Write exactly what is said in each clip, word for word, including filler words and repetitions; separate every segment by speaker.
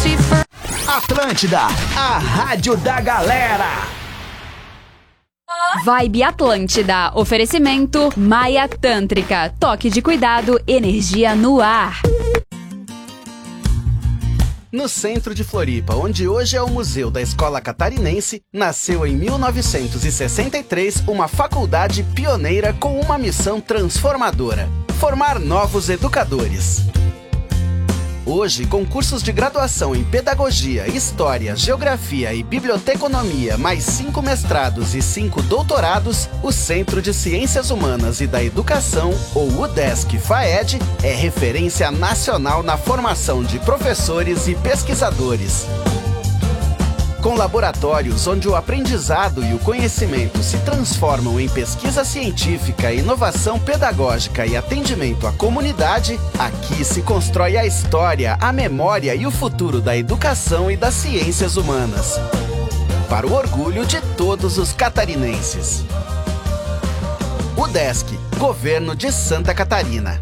Speaker 1: Atlântida, a rádio da galera.
Speaker 2: Vibe Atlântida. Oferecimento Maia Tântrica. Toque de cuidado, energia no ar.
Speaker 3: No centro de Floripa, onde hoje é o Museu da Escola Catarinense, nasceu em mil novecentos e sessenta e três uma faculdade pioneira com uma missão transformadora: formar novos educadores. Hoje, com cursos de graduação em Pedagogia, História, Geografia e Biblioteconomia, mais cinco mestrados e cinco doutorados, o Centro de Ciências Humanas e da Educação, ou UDESC-FAED, é referência nacional na formação de professores e pesquisadores. Com laboratórios onde o aprendizado e o conhecimento se transformam em pesquisa científica, inovação pedagógica e atendimento à comunidade, aqui se constrói a história, a memória e o futuro da educação e das ciências humanas. Para o orgulho de todos os catarinenses. UDESC, Governo de Santa Catarina.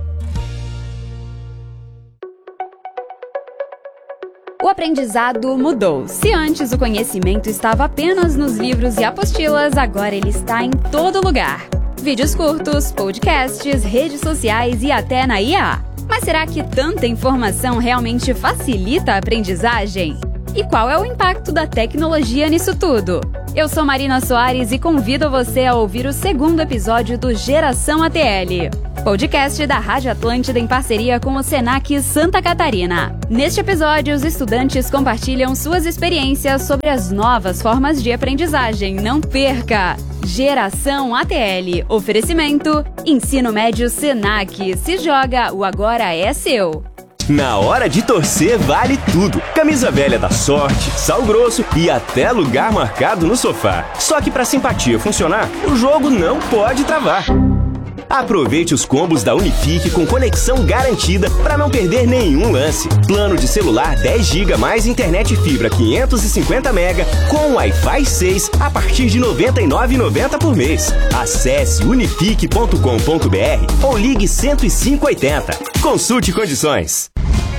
Speaker 2: O aprendizado mudou. Se antes o conhecimento estava apenas nos livros e apostilas, agora ele está em todo lugar. Vídeos curtos, podcasts, redes sociais e até na I A. Mas será que tanta informação realmente facilita a aprendizagem? E qual é o impacto da tecnologia nisso tudo? Eu sou Marina Soares e convido você a ouvir o segundo episódio do Geração A T L, podcast da Rádio Atlântida em parceria com o Senac Santa Catarina. Neste episódio, os estudantes compartilham suas experiências sobre as novas formas de aprendizagem. Não perca! Geração A T L. Oferecimento: Ensino Médio Senac. Se joga, o agora é seu.
Speaker 4: Na hora de torcer, vale tudo. Camisa velha da sorte, sal grosso e até lugar marcado no sofá. Só que pra simpatia funcionar, o jogo não pode travar. Aproveite os combos da Unifique com conexão garantida para não perder nenhum lance. Plano de celular dez gigas mais internet fibra quinhentos e cinquenta megas com Wi-Fi seis a partir de noventa e nove reais e noventa centavos por mês. Acesse unifique ponto com ponto br ou ligue cento e cinco oitenta. Consulte condições.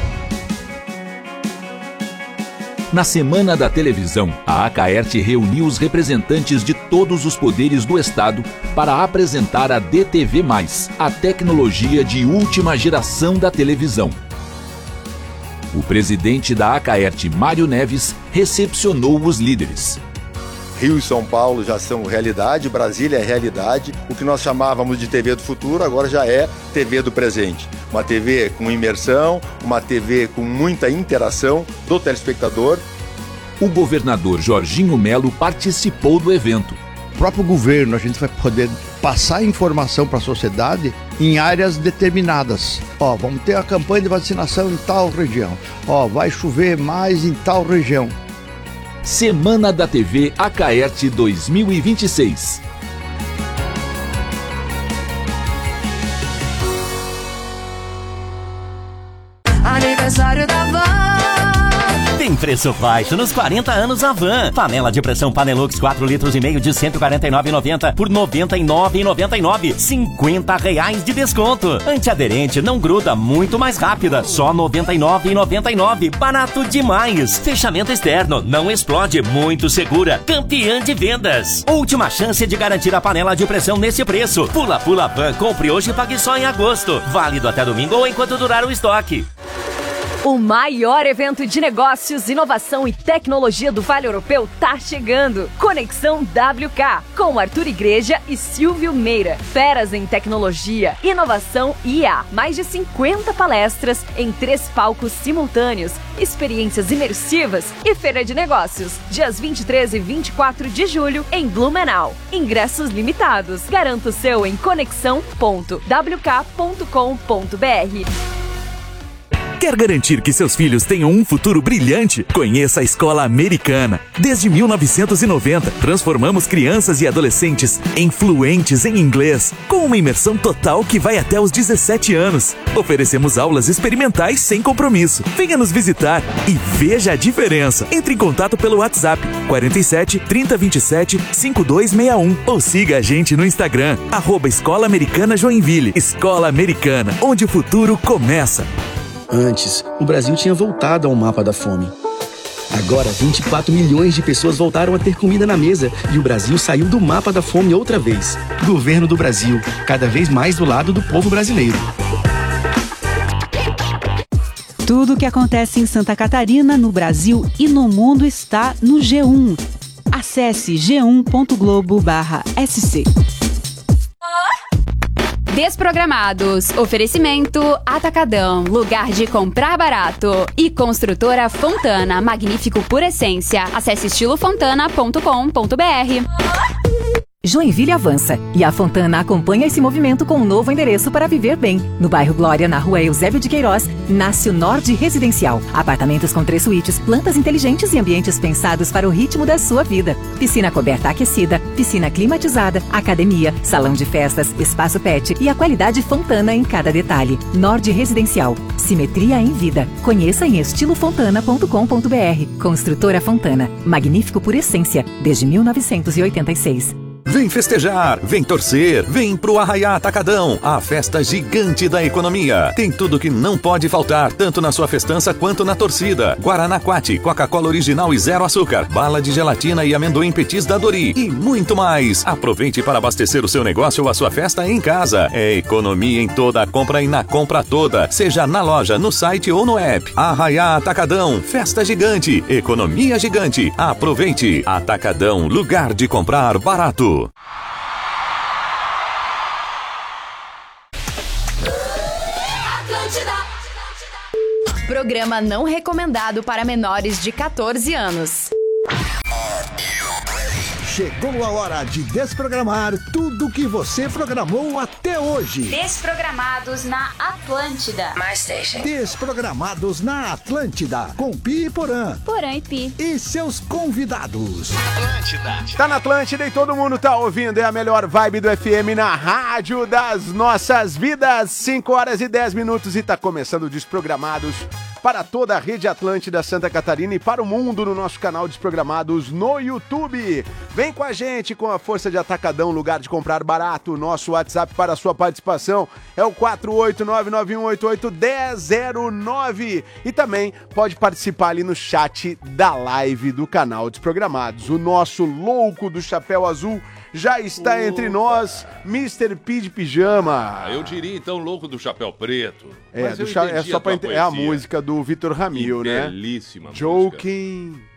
Speaker 5: Na Semana da Televisão, a Acaerte reuniu os representantes de todos os poderes do Estado para apresentar a D T V mais, a tecnologia de última geração da televisão. O presidente da Acaerte, Mário Neves, recepcionou os líderes.
Speaker 6: Rio e São Paulo já são realidade, Brasília é realidade. O que nós chamávamos de T V do futuro agora já é T V do presente. Uma T V com imersão, uma T V com muita interação do telespectador.
Speaker 5: O governador Jorginho Melo participou do evento.
Speaker 7: O próprio governo, a gente vai poder passar informação para a sociedade em áreas determinadas. Ó, vamos ter a campanha de vacinação em tal região. Ó, vai chover mais em tal região.
Speaker 5: Semana da T V Acaerte dois mil e vinte e seis.
Speaker 8: Aniversário da Van.
Speaker 9: Tem preço baixo nos quarenta anos a Van. Panela de pressão Panelux quatro litros e meio de cento e quarenta e nove reais e noventa centavos por noventa e nove reais e noventa e nove centavos. cinquenta reais de desconto. Antiaderente não gruda, muito mais rápida. Só noventa e nove reais e noventa e nove centavos. Barato demais. Fechamento externo, não explode, muito segura. Campeã de vendas. Última chance de garantir a panela de pressão nesse preço. Pula Pula Van, compre hoje e pague só em agosto. Válido até domingo ou enquanto durar o estoque.
Speaker 10: O maior evento de negócios, inovação e tecnologia do Vale Europeu tá chegando. Conexão W K, com Arthur Igreja e Silvio Meira. Feras em tecnologia, inovação e I A. Mais de cinquenta palestras em três palcos simultâneos, experiências imersivas e feira de negócios. Dias vinte e três e vinte e quatro de julho em Blumenau. Ingressos limitados. Garanta o seu em conexão ponto w k ponto com ponto b r.
Speaker 11: Quer garantir que seus filhos tenham um futuro brilhante? Conheça a Escola Americana. Desde mil novecentos e noventa, transformamos crianças e adolescentes em fluentes em inglês, com uma imersão total que vai até os dezessete anos. Oferecemos aulas experimentais sem compromisso. Venha nos visitar e veja a diferença. Entre em contato pelo WhatsApp quarenta e sete, trinta, vinte e sete, cinquenta e dois sessenta e um ou siga a gente no Instagram, arroba Escola Americana Joinville. Escola Americana, onde o futuro começa.
Speaker 12: Antes, o Brasil tinha voltado ao mapa da fome. Agora, vinte e quatro milhões de pessoas voltaram a ter comida na mesa e o Brasil saiu do mapa da fome outra vez. Governo do Brasil, cada vez mais do lado do povo brasileiro.
Speaker 13: Tudo o que acontece em Santa Catarina, no Brasil e no mundo está no G um. Acesse g um ponto globo barra s c.
Speaker 2: Desprogramados. Oferecimento Atacadão, lugar de comprar barato. E Construtora Fontana, magnífico por essência. Acesse estilo fontana ponto com ponto b r.
Speaker 14: Joinville avança e a Fontana acompanha esse movimento com um novo endereço para viver bem. No bairro Glória, na rua Eusébio de Queiroz, nasce o Nord Residencial. Apartamentos com três suítes, plantas inteligentes e ambientes pensados para o ritmo da sua vida. Piscina coberta aquecida, piscina climatizada, academia, salão de festas, espaço pet e a qualidade Fontana em cada detalhe. Nord Residencial. Simetria em vida. Conheça em estilo fontana ponto com ponto b r. Construtora Fontana. Magnífico por essência, desde mil novecentos e oitenta e seis.
Speaker 11: Vem festejar, vem torcer, vem pro Arraiá Atacadão, a festa gigante da economia. Tem tudo que não pode faltar, tanto na sua festança quanto na torcida. Guaraná Quati, Coca-Cola original e zero açúcar, bala de gelatina e amendoim petis da Dori e muito mais. Aproveite para abastecer o seu negócio ou a sua festa em casa. É economia em toda a compra e na compra toda, seja na loja, no site ou no app. Arraiá Atacadão, festa gigante, economia gigante. Aproveite. Atacadão, lugar de comprar barato.
Speaker 10: Programa não recomendado para menores de catorze anos.
Speaker 1: Chegou a hora de desprogramar tudo que você programou até hoje.
Speaker 2: Desprogramados na Atlântida.
Speaker 1: Mais Station. Desprogramados na Atlântida, com Pi e Porã.
Speaker 2: Porã e Pi.
Speaker 1: E seus convidados.
Speaker 3: Atlântida. Tá na Atlântida e todo mundo tá ouvindo. É a melhor vibe do F M na rádio das nossas vidas. cinco horas e dez minutos e tá começando Desprogramados para toda a rede Atlântida Santa Catarina e para o mundo no nosso canal Desprogramados no YouTube. Vem com a gente com a força de Atacadão, lugar de comprar barato. Nosso WhatsApp para a sua participação é o quatro oito nove nove um oito oito um zero zero nove. E também pode participar ali no chat da live do canal Desprogramados. O nosso louco do chapéu azul já está Opa. entre nós, mister P de pijama.
Speaker 15: Ah, eu diria então louco do chapéu preto.
Speaker 3: É, do cha- é só pra ent- é a música do Vitor Ramil,
Speaker 15: que
Speaker 3: né?
Speaker 15: Belíssima
Speaker 3: Joking.
Speaker 15: música.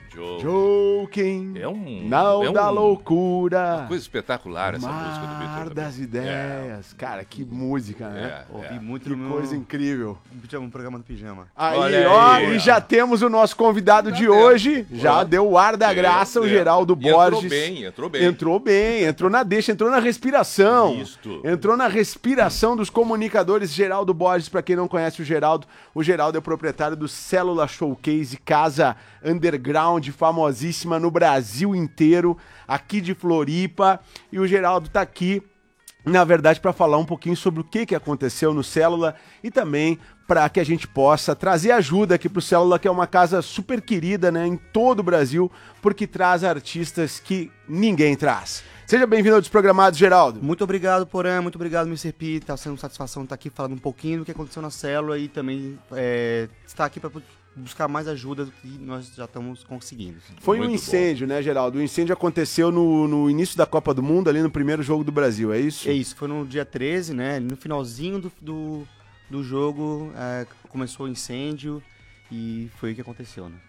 Speaker 3: Joking.
Speaker 15: É um...
Speaker 3: Não
Speaker 15: é
Speaker 3: da
Speaker 15: um,
Speaker 3: loucura.
Speaker 15: Uma coisa espetacular essa
Speaker 3: Mar
Speaker 15: música do Vitor Ramil.
Speaker 3: das ideias. É. Cara, que música, né?
Speaker 15: É,
Speaker 16: Ouvi
Speaker 15: é.
Speaker 16: muito
Speaker 3: Que
Speaker 16: no meu...
Speaker 3: coisa incrível.
Speaker 16: Um programa do Pijama.
Speaker 3: Aí,
Speaker 15: Olha
Speaker 3: ó,
Speaker 15: aí,
Speaker 3: e
Speaker 15: ó.
Speaker 3: já temos o nosso convidado
Speaker 15: Já
Speaker 3: de
Speaker 15: deu.
Speaker 3: hoje. Já
Speaker 15: Ó.
Speaker 3: deu o ar da
Speaker 15: Deu,
Speaker 3: graça, o
Speaker 15: deu.
Speaker 3: Geraldo
Speaker 15: E
Speaker 3: Borges.
Speaker 15: entrou bem, entrou bem.
Speaker 3: Entrou bem, entrou na deixa, entrou na respiração.
Speaker 15: Isto.
Speaker 3: Entrou na respiração dos comunicadores. Geraldo Borges, pra quem não conhece o Geraldo, o Geraldo é o proprietário do Célula Showcase, casa underground famosíssima no Brasil inteiro, aqui de Floripa. E o Geraldo tá aqui, na verdade, para falar um pouquinho sobre o que, que aconteceu no Célula e também para que a gente possa trazer ajuda aqui pro Célula, que é uma casa super querida, né, em todo o Brasil, porque traz artistas que ninguém traz. Seja bem-vindo ao Desprogramados, Geraldo.
Speaker 16: Muito obrigado, Porã. Muito obrigado, mister P. Tá sendo uma satisfação estar aqui falando um pouquinho do que aconteceu na Célula e também é, estar aqui para buscar mais ajuda do que nós já estamos conseguindo.
Speaker 3: Foi
Speaker 15: Muito
Speaker 3: um incêndio, bom. né, Geraldo? O incêndio aconteceu no, no início da Copa do Mundo, ali no primeiro jogo do Brasil, é isso?
Speaker 16: É isso, foi no dia treze, né? No finalzinho do, do, do jogo, é, começou o incêndio e foi o que aconteceu, né?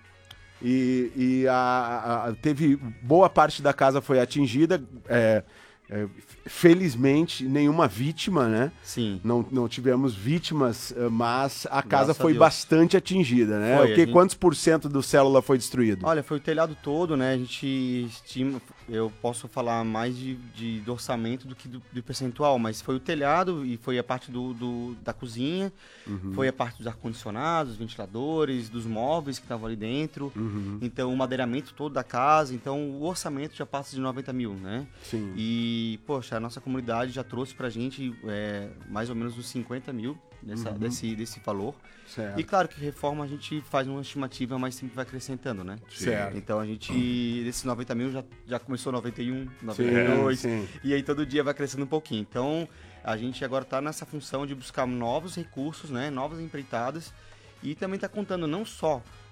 Speaker 3: E, e a, a, teve boa parte da casa foi atingida, é, é, felizmente nenhuma vítima, né?
Speaker 16: Sim.
Speaker 3: Não, não tivemos vítimas, mas a casa
Speaker 16: Graças
Speaker 3: foi
Speaker 16: a Deus.
Speaker 3: bastante atingida, né?
Speaker 16: Foi,
Speaker 3: o que,
Speaker 16: a gente...
Speaker 3: Quantos por cento do Célula foi destruído?
Speaker 16: Olha, foi o telhado todo, né? A gente estima, eu posso falar mais de, de, do orçamento do que do, do percentual, mas foi o telhado e foi a parte do, do da cozinha, uhum. foi a parte dos ar-condicionados, ventiladores, dos móveis que estavam ali dentro, uhum. então o madeiramento todo da casa, então o orçamento já passa de noventa mil, né?
Speaker 3: Sim.
Speaker 16: E, poxa, a nossa comunidade já trouxe pra gente é, mais ou menos uns cinquenta mil dessa, uhum. desse, desse valor.
Speaker 3: Certo.
Speaker 16: E claro que reforma a gente faz uma estimativa, mas sempre vai acrescentando, né?
Speaker 3: Certo.
Speaker 16: Então a gente, desses noventa mil, já, já começou noventa e um, noventa e dois, sim, sim. E aí todo dia vai crescendo um pouquinho. Então a gente agora está nessa função de buscar novos recursos, né? Novas empreitadas e também está contando não só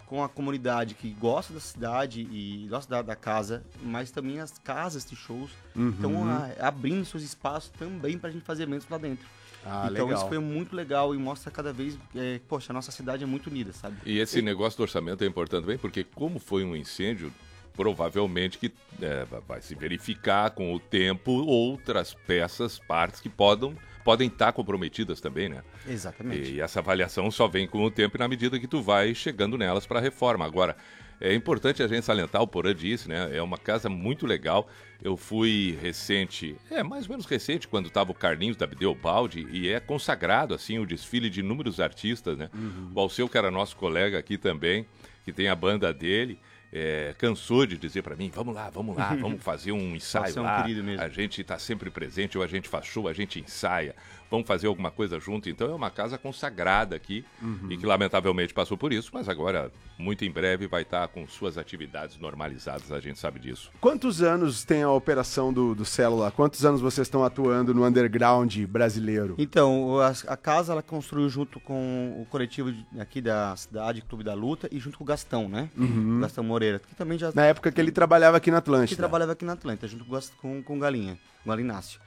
Speaker 16: com a comunidade que gosta da cidade e gosta da, da casa, mas também as casas de shows
Speaker 17: Uhum.
Speaker 16: estão abrindo seus espaços também pra gente fazer eventos lá dentro.
Speaker 17: Ah,
Speaker 16: então
Speaker 17: legal.
Speaker 16: isso foi muito legal e mostra cada vez, é, poxa, a nossa cidade é muito unida, sabe?
Speaker 15: E esse negócio do orçamento é importante também, porque como foi um incêndio, provavelmente que é, vai se verificar com o tempo outras peças, partes que podem podem estar comprometidas também, né?
Speaker 16: Exatamente.
Speaker 15: E essa avaliação só vem com o tempo e na medida que tu vai chegando nelas para a reforma. Agora, é importante a gente salientar, o Porã disse, né? É uma casa muito legal. Eu fui recente, é mais ou menos recente, quando estava o Carlinhos da Bideobaldi, e é consagrado, assim, o desfile de inúmeros artistas, né? Uhum. O Alceu, que era nosso colega aqui também, que tem a banda dele, é, cansou de dizer para mim, vamos lá, vamos lá, vamos fazer um ensaio
Speaker 16: Você é um
Speaker 15: lá,
Speaker 16: querido mesmo.
Speaker 15: A gente está sempre presente, ou a gente faz show, a gente ensaia, vamos fazer alguma coisa junto. Então é uma casa consagrada aqui,
Speaker 17: Uhum.
Speaker 15: e que lamentavelmente passou por isso, mas agora, muito em breve, vai estar com suas atividades normalizadas, a gente sabe disso.
Speaker 17: Quantos anos tem a operação do, do Célula? Quantos anos vocês estão atuando no underground brasileiro?
Speaker 16: Então, a, a casa ela construiu junto com o coletivo de- aqui da cidade, Clube da Luta, e junto com o Gastão, né?
Speaker 17: Uhum.
Speaker 16: O Gastão Moreira, que também já...
Speaker 17: Na época que ele trabalhava aqui na
Speaker 16: que
Speaker 17: Atlântida.
Speaker 16: trabalhava aqui na Atlanta, junto com, o Gas- com, com o Galinha, o Galinácio.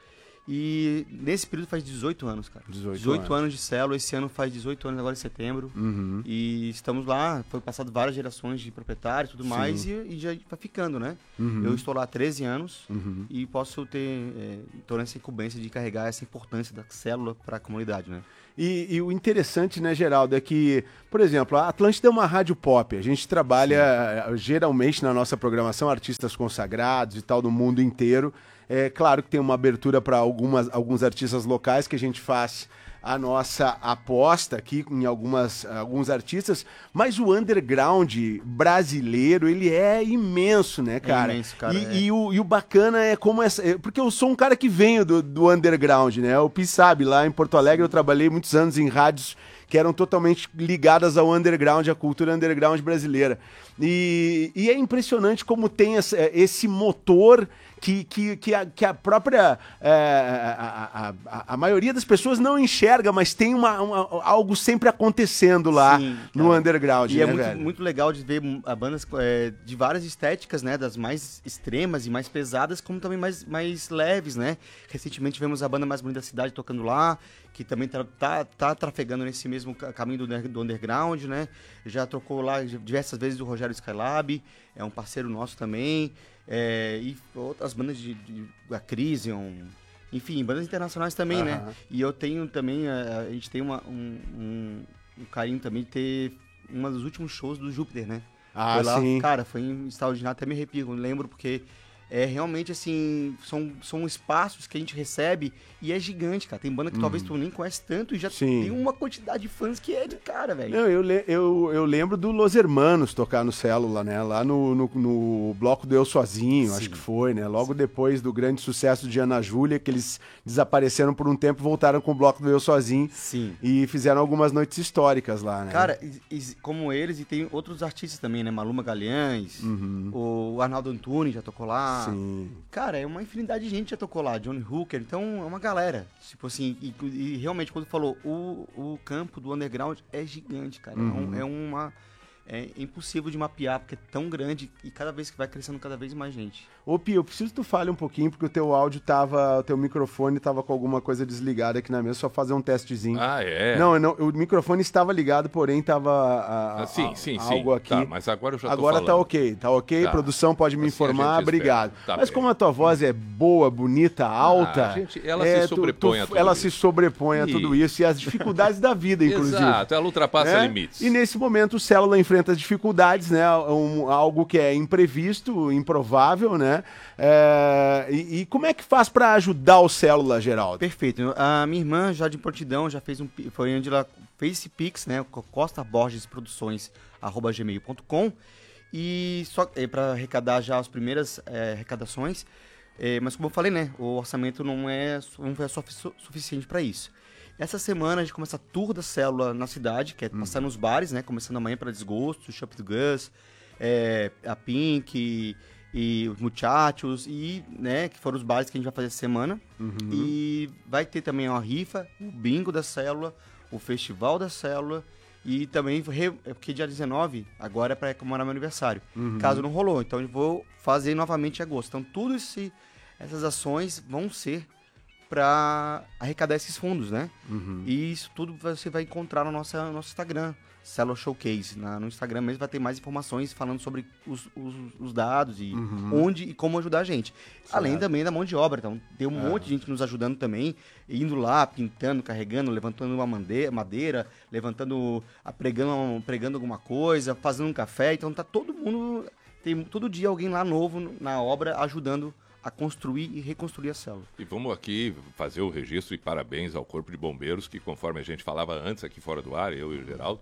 Speaker 16: E nesse período faz dezoito anos, cara.
Speaker 17: dezoito
Speaker 16: anos de célula, esse ano faz dezoito anos, agora em setembro.
Speaker 17: Uhum.
Speaker 16: E estamos lá, foi passado várias gerações de proprietários e tudo
Speaker 17: Sim.
Speaker 16: mais, e, e já vai ficando, né?
Speaker 17: Uhum.
Speaker 16: Eu estou lá há treze anos
Speaker 17: Uhum.
Speaker 16: e posso ter, é, tô nessa incumbência de carregar essa importância da célula para a comunidade, né?
Speaker 17: E, e o interessante, né, Geraldo, é que, por exemplo, a Atlântida é uma rádio pop. A gente trabalha eh, geralmente na nossa programação artistas consagrados e tal do mundo inteiro. É claro que tem uma abertura para algumas alguns artistas locais que a gente faz a nossa aposta aqui em algumas, alguns artistas, mas o underground brasileiro, ele é imenso, né, cara?
Speaker 16: É imenso, cara,
Speaker 17: E,
Speaker 16: é.
Speaker 17: e o, e o bacana é como essa... é- Porque eu sou um cara que venho do, do underground, né? O Pi sabe, lá em Porto Alegre eu trabalhei muitos anos em rádios que eram totalmente ligadas ao underground, à cultura underground brasileira. E, e é impressionante como tem essa- esse motor que, que, que, a, que a própria... é, a, a, a, a maioria das pessoas não enxerga, mas tem uma, uma- algo sempre acontecendo lá
Speaker 16: Sim,
Speaker 17: no
Speaker 16: cara.
Speaker 17: underground,
Speaker 16: E
Speaker 17: né,
Speaker 16: é muito,
Speaker 17: velho?
Speaker 16: muito legal de ver a bandas é, de várias estéticas, né? Das mais extremas e mais pesadas, como também mais, mais leves, né? Recentemente tivemos a banda mais bonita da cidade tocando lá, que também tá, tá, tá trafegando nesse mesmo ca- caminho do, under- do underground, né? Já tocou lá diversas vezes o Rogério Skylab, é um parceiro nosso também. É, e outras bandas de, de a Crisium, enfim, bandas internacionais também, né?
Speaker 17: Aham.
Speaker 16: E eu tenho também, a, a gente tem uma, um, um, um carinho também de ter um dos últimos shows do Júpiter, né?
Speaker 17: Ah,
Speaker 16: Foi lá,
Speaker 17: sim.
Speaker 16: cara, foi extraordinário, até me arrepio, eu lembro, porque é realmente assim, são, são espaços que a gente recebe e é gigante, cara. Tem banda que
Speaker 17: Uhum.
Speaker 16: talvez tu nem conhece tanto e já
Speaker 17: Sim.
Speaker 16: tem uma quantidade de fãs que é de cara, velho.
Speaker 17: Não, eu, le- eu, eu lembro do Los Hermanos tocar no Célula, né? Lá no, no, no bloco do Eu Sozinho, acho que foi, né? Logo depois do grande sucesso de Ana Júlia, que eles desapareceram por um tempo, voltaram com o bloco do Eu Sozinho.
Speaker 16: Sim.
Speaker 17: E fizeram algumas noites históricas lá, né?
Speaker 16: Cara, e- e como eles, e tem outros artistas também, né? Maluma Galhães, o Arnaldo Antunes já tocou lá.
Speaker 17: Sim.
Speaker 16: Cara, é uma infinidade de gente que já tocou lá. Johnny Hooker, então é uma galera. Tipo assim, e, e realmente, quando falou, o, o campo do underground é gigante, cara. É um-
Speaker 17: Uhum.
Speaker 16: É, uma... É impossível de mapear, porque é tão grande e cada vez que vai crescendo cada vez mais gente.
Speaker 17: Ô, Pi, eu preciso que tu fale um pouquinho, porque o teu áudio tava, o teu microfone tava com alguma coisa desligada aqui na mesa, só fazer um testezinho.
Speaker 15: Ah, é?
Speaker 17: Não, não, o microfone estava ligado, porém tava a,
Speaker 15: Ah, sim,
Speaker 17: a-
Speaker 15: sim, sim.
Speaker 17: algo aqui.
Speaker 15: Tá, mas agora eu já tô
Speaker 17: Agora tá
Speaker 15: falando.
Speaker 17: ok, tá ok,
Speaker 15: Tá.
Speaker 17: produção pode me
Speaker 15: Assim a
Speaker 17: informar,
Speaker 15: gente espera.
Speaker 17: obrigado.
Speaker 15: Tá
Speaker 17: mas
Speaker 15: bem.
Speaker 17: como a tua voz é boa, bonita, alta,
Speaker 15: a gente- ela
Speaker 17: é,
Speaker 15: se sobrepõe a tudo
Speaker 17: ela
Speaker 15: isso.
Speaker 17: se sobrepõe a tudo isso e as dificuldades da vida, inclusive.
Speaker 15: Exato, ela ultrapassa
Speaker 17: É?
Speaker 15: limites.
Speaker 17: E nesse momento o Célula enfrenta as dificuldades, né? Um- algo que é imprevisto, improvável, né? É, e, e como é que faz para ajudar o Célula, Geraldo?
Speaker 16: Perfeito. A minha irmã, já de prontidão, já fez um... pi- Foi onde ela fez esse Pix, né? Costa Borges Produções, arroba gmail ponto com. E só é, para arrecadar já as primeiras é, arrecadações. É, mas como eu falei, né? O orçamento não é, não é sufi- suficiente para isso. Essa semana a gente começa a tour da Célula na cidade, que é passar nos bares, né? Começando amanhã para Desgosto, Shop do Gus, é, a Pink e, e os Muchachos, e, né? Que foram os bares que a gente vai fazer essa semana. E vai ter também uma rifa, o bingo da Célula, o festival da Célula E também, re, porque dia dezenove, agora é para comemorar meu aniversário.
Speaker 17: Uhum.
Speaker 16: Caso não rolou, então eu vou fazer novamente em agosto. Então, tudo esse, essas ações vão ser para arrecadar esses fundos, né?
Speaker 17: Uhum.
Speaker 16: E isso tudo você vai encontrar no nosso, no nosso Instagram, Cello Showcase. Na, no Instagram mesmo vai ter mais informações falando sobre os, os, os dados e
Speaker 17: Uhum.
Speaker 16: onde e como ajudar a gente.
Speaker 17: Certo.
Speaker 16: Além também da mão de obra. Então, tem um
Speaker 17: É.
Speaker 16: monte de gente nos ajudando também, indo lá, pintando, carregando, levantando uma mande- madeira, levantando, ah, pregando, pregando alguma coisa, fazendo um café. Então, tá todo mundo... Tem todo dia alguém lá novo na obra ajudando a construir e reconstruir a célula.
Speaker 15: E vamos aqui fazer o registro e parabéns ao Corpo de Bombeiros, que conforme a gente falava antes aqui fora do ar, eu e o Geraldo,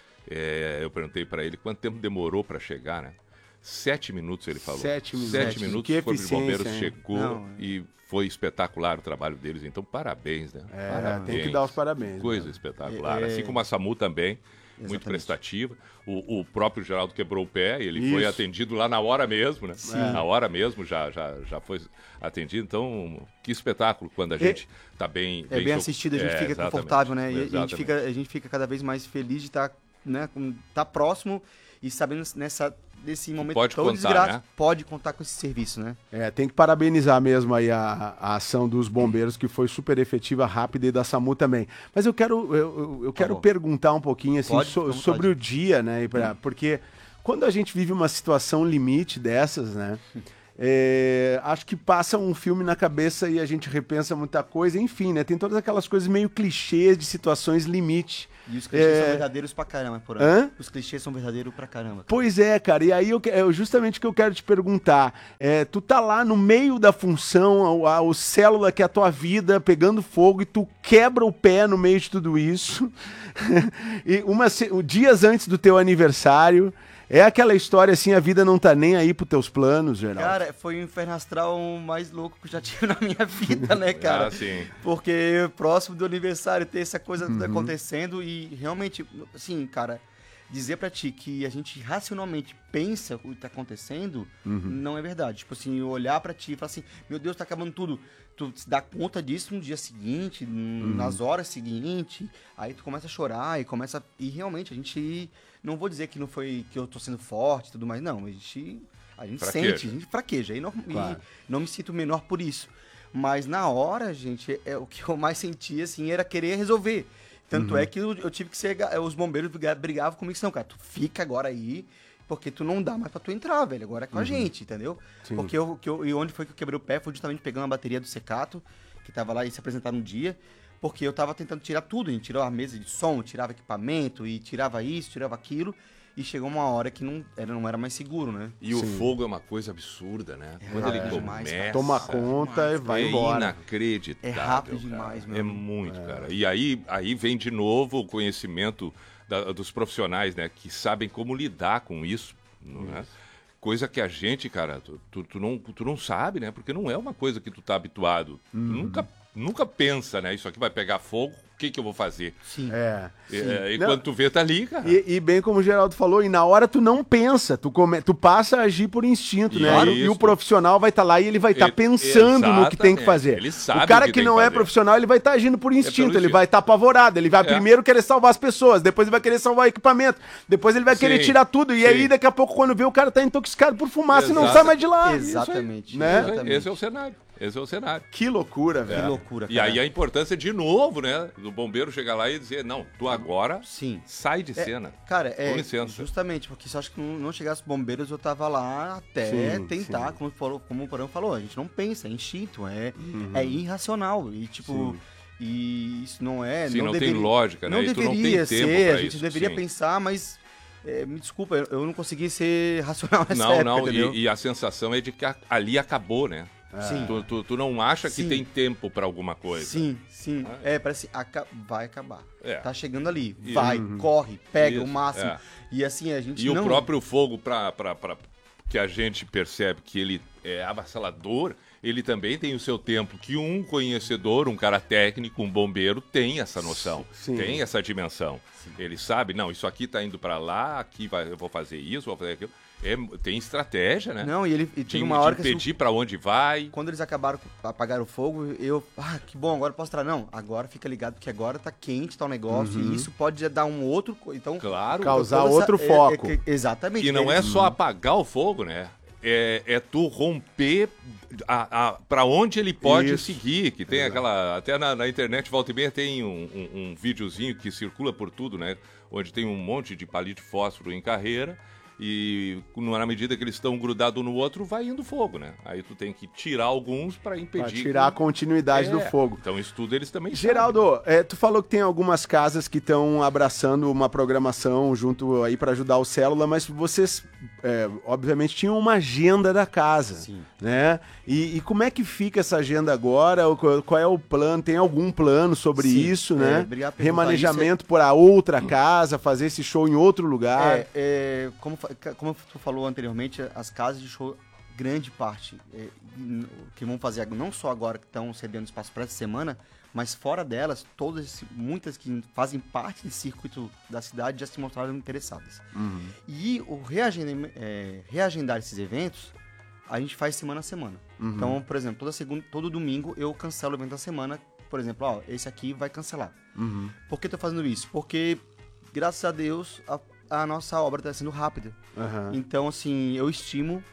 Speaker 15: é, eu perguntei para ele quanto tempo demorou para chegar, né? Sete minutos ele falou.
Speaker 17: Sete minutos.
Speaker 15: Sete
Speaker 17: Que
Speaker 15: minutos, o Corpo de Bombeiros
Speaker 17: eficiência, hein?
Speaker 15: chegou
Speaker 17: Não,
Speaker 15: e foi espetacular o trabalho deles. Então, parabéns, né?
Speaker 17: É,
Speaker 15: parabéns.
Speaker 17: tem que dar os parabéns.
Speaker 15: Coisa
Speaker 17: né?
Speaker 15: espetacular.
Speaker 17: É,
Speaker 15: Assim como a SAMU também, muito
Speaker 16: Exatamente.
Speaker 15: prestativa. O, o próprio Geraldo quebrou o pé, ele
Speaker 17: Isso.
Speaker 15: foi atendido lá na hora mesmo, né?
Speaker 17: Sim.
Speaker 15: Na hora mesmo já, já, já foi atendido. Então, que espetáculo quando a gente está bem...
Speaker 16: É bem
Speaker 15: so-
Speaker 16: assistido, a gente
Speaker 15: É,
Speaker 16: fica
Speaker 15: exatamente.
Speaker 16: confortável, né? E a gente,
Speaker 15: Exatamente.
Speaker 16: fica, a gente fica cada vez mais feliz de estar, né, com- tá próximo e sabendo nessa, desse momento
Speaker 15: pode
Speaker 16: tão
Speaker 15: contar,
Speaker 16: desgraçado.
Speaker 15: né?
Speaker 16: Pode contar com esse serviço, né?
Speaker 17: É, tem que parabenizar mesmo aí a, a ação dos bombeiros, que foi super efetiva, rápida, e da SAMU também. Mas eu quero, eu, eu- eu quero
Speaker 16: bom.
Speaker 17: perguntar um pouquinho assim,
Speaker 16: Pode,
Speaker 17: so-
Speaker 16: fica à
Speaker 17: sobre
Speaker 16: vontade.
Speaker 17: o dia, né? e pra- porque quando a gente vive uma situação limite dessas, né? é, acho que passa um filme na cabeça e a gente repensa muita coisa, enfim, né? Tem todas aquelas coisas meio clichês de situações limite.
Speaker 16: E os clichês
Speaker 17: É,
Speaker 16: são verdadeiros pra caramba, por
Speaker 17: Hã?
Speaker 16: Os clichês são verdadeiros pra caramba.
Speaker 17: Pois é, cara, e aí eu, que- é justamente o que eu quero te perguntar. É, tu tá lá no meio da função, a, a, o célula que é a tua vida, pegando fogo, e tu quebra o pé no meio de tudo isso. e uma, se- dias antes do teu aniversário, é aquela história assim, a vida não tá nem aí pros teus planos, Geraldo.
Speaker 16: Cara, foi o inferno astral mais louco que eu já tive na minha vida, né, cara?
Speaker 15: Ah, sim.
Speaker 16: Porque próximo do aniversário ter essa coisa
Speaker 17: Uhum.
Speaker 16: tudo acontecendo e realmente, assim, cara, dizer pra ti que a gente racionalmente pensa o que tá acontecendo
Speaker 17: Uhum.
Speaker 16: não é verdade. Tipo assim, eu olhar pra ti e falar assim, meu Deus, tá acabando tudo. Tu se dá conta disso no dia seguinte, n- nas horas seguintes, aí tu começa a chorar e começa... E realmente, a gente... Não vou dizer que não foi que eu tô sendo forte e tudo mais, não. A gente, a gente
Speaker 15: Fraqueja.
Speaker 16: sente, a gente fraqueja. E não,
Speaker 17: Claro.
Speaker 16: e não me sinto menor por isso. Mas na hora, gente, é, o que eu mais sentia, assim, era querer resolver. Tanto
Speaker 17: Uhum.
Speaker 16: é que eu, eu tive que ser... ga- Os bombeiros briga- brigavam comigo, não, cara, tu fica agora aí, porque tu não dá mais pra tu entrar, velho. Agora é com a
Speaker 17: Uhum.
Speaker 16: gente, entendeu?
Speaker 17: Sim.
Speaker 16: Porque eu, que eu... E onde foi que eu quebrei o pé foi justamente pegando a bateria do Secato, que tava lá e se apresentar no dia, porque eu tava tentando tirar tudo. A gente tirou a mesa de som, tirava equipamento, e tirava isso, tirava aquilo, e chegou uma hora que não era, não era mais seguro, né?
Speaker 15: E o fogo é uma coisa absurda, né?
Speaker 16: É
Speaker 15: Quando ele
Speaker 16: rápido demais,
Speaker 15: começa...
Speaker 16: cara.
Speaker 17: Toma conta e vai
Speaker 15: é
Speaker 17: embora.
Speaker 15: inacreditável.
Speaker 16: É rápido
Speaker 15: cara.
Speaker 16: demais, meu
Speaker 15: É
Speaker 16: amigo.
Speaker 15: muito, cara. E aí, aí vem de novo o conhecimento da- dos profissionais, né? Que sabem como lidar com isso, não é? Coisa que a gente, cara, tu, tu, tu não, tu não sabe, né? Porque não é uma coisa que tu tá habituado. Tu nunca, nunca pensa, né? Isso aqui vai pegar fogo, o que que eu vou fazer?
Speaker 16: Sim.
Speaker 17: É.
Speaker 15: É, e
Speaker 17: Não.
Speaker 15: quando tu vê, tá ali, cara.
Speaker 17: E, e bem como o Geraldo falou, e na hora tu não pensa, tu, come, tu passa a agir por instinto, né?
Speaker 15: Claro.
Speaker 17: E, e o
Speaker 15: Isso.
Speaker 17: profissional vai estar lá e ele vai estar
Speaker 15: E-
Speaker 17: pensando no que tem que
Speaker 15: exatamente.
Speaker 17: fazer.
Speaker 15: Ele sabe
Speaker 17: o cara
Speaker 15: o que
Speaker 17: que,
Speaker 15: tem
Speaker 17: não
Speaker 15: que
Speaker 17: é
Speaker 15: fazer.
Speaker 17: profissional, ele vai estar agindo por instinto, ele
Speaker 15: instinto.
Speaker 17: vai estar apavorado, ele vai
Speaker 15: É.
Speaker 17: primeiro querer salvar as pessoas, depois ele vai querer salvar o equipamento, depois ele vai querer
Speaker 15: Sim.
Speaker 17: tirar tudo, e
Speaker 15: Sim.
Speaker 17: aí daqui a pouco quando vê o cara tá intoxicado por fumaça e não
Speaker 15: Exata-
Speaker 17: sai mais de lá.
Speaker 16: Exatamente.
Speaker 17: Né?
Speaker 16: Exatamente.
Speaker 15: Esse é o cenário. Esse é o cenário.
Speaker 17: Que loucura, velho.
Speaker 16: Que loucura,
Speaker 15: E
Speaker 16: cara.
Speaker 15: aí a importância, de novo, né? Do bombeiro chegar lá e dizer, não, tu agora
Speaker 16: Sim.
Speaker 15: sai de
Speaker 16: É,
Speaker 15: cena.
Speaker 16: Cara, é.
Speaker 15: Com licença.
Speaker 16: Justamente, porque se eu acho que não, não chegasse bombeiros, eu tava lá até
Speaker 17: Sim,
Speaker 16: tentar,
Speaker 17: sim.
Speaker 16: como, falou, como o Porão falou, a gente não pensa, é instinto, é, é irracional. E tipo.
Speaker 17: Sim.
Speaker 16: E isso não é.
Speaker 15: Sim, não tem
Speaker 16: deveria-
Speaker 15: lógica, né?
Speaker 16: Não
Speaker 15: E tu não tem
Speaker 16: deveria
Speaker 15: tempo
Speaker 16: ser,
Speaker 15: pra
Speaker 16: a gente
Speaker 15: isso,
Speaker 16: deveria
Speaker 15: sim.
Speaker 16: pensar, mas. é, me desculpa, eu, eu não consegui ser racional nessa
Speaker 15: Não,
Speaker 16: época,
Speaker 15: não,
Speaker 16: entendeu?
Speaker 15: e, e a sensação é de que a- ali acabou, né?
Speaker 16: Sim.
Speaker 15: Tu, tu, tu não acha que
Speaker 16: Sim.
Speaker 15: tem tempo pra alguma coisa.
Speaker 16: Sim, sim.
Speaker 15: Ah,
Speaker 16: É, parece aca- vai acabar.
Speaker 15: É.
Speaker 16: Tá chegando ali.
Speaker 15: Isso.
Speaker 16: Vai,
Speaker 17: Uhum.
Speaker 16: corre, pega
Speaker 15: Isso,
Speaker 16: o máximo.
Speaker 15: é.
Speaker 16: E assim, a gente
Speaker 15: E
Speaker 16: não...
Speaker 15: o próprio fogo, pra, pra, pra, que a gente percebe que ele é avassalador, ele também tem o seu tempo, que um conhecedor, um cara técnico, um bombeiro, tem essa noção,
Speaker 17: Sim.
Speaker 15: tem essa dimensão. Sim. Ele sabe, não, isso aqui tá indo para lá, aqui vai, eu vou fazer isso, vou fazer aquilo. É, tem estratégia, né?
Speaker 16: Não, e ele e
Speaker 15: tem
Speaker 16: uma hora que
Speaker 15: pedir assim, para onde vai.
Speaker 16: Quando eles acabaram, apagaram o fogo, eu, ah, que bom, agora eu posso entrar. Não, agora fica ligado, porque agora tá quente, tá o um negócio, uhum. e isso pode dar um outro, então...
Speaker 15: Claro.
Speaker 17: Causar outro essa, foco.
Speaker 16: É, é, exatamente.
Speaker 15: E não é só apagar o fogo, né? É, é tu romper a, a, para onde ele pode Isso. seguir, que tem Exato. aquela... Até na, na internet, volta e meia, tem um, um, um videozinho que circula por tudo, né? Onde tem um monte de palito de fósforo em carreira e na medida que eles estão grudados um no outro, vai indo fogo, né? Aí tu tem que tirar alguns para impedir... Pra
Speaker 17: tirar que... a continuidade é. do fogo.
Speaker 15: Então isso tudo eles também
Speaker 17: Geraldo, é, tu falou que tem algumas casas que estão abraçando uma programação junto aí para ajudar o Célula, mas vocês, é, obviamente, tinham uma agenda da casa, Sim. né? E, e como é que fica essa agenda agora? Qual é o plano? Tem algum plano sobre Sim. isso, né?
Speaker 16: É, obrigado por
Speaker 17: Remanejamento para outra casa, fazer esse show em outro lugar?
Speaker 16: É, é como Como tu falou anteriormente, as casas de show, grande parte, é, que vão fazer não só agora que estão cedendo espaço para essa semana, mas fora delas, todas, muitas que fazem parte do circuito da cidade já se mostraram interessadas. Uhum. E o reagendar, é, reagendar esses eventos, a gente faz semana a semana. Uhum. Então, por exemplo, toda segunda, todo domingo eu cancelo o evento da semana. Por exemplo, ó, esse aqui vai cancelar. Uhum. Por que eu tô fazendo isso? Porque, graças a Deus, a a nossa obra está sendo rápida. Uhum. Então, assim, eu estimo,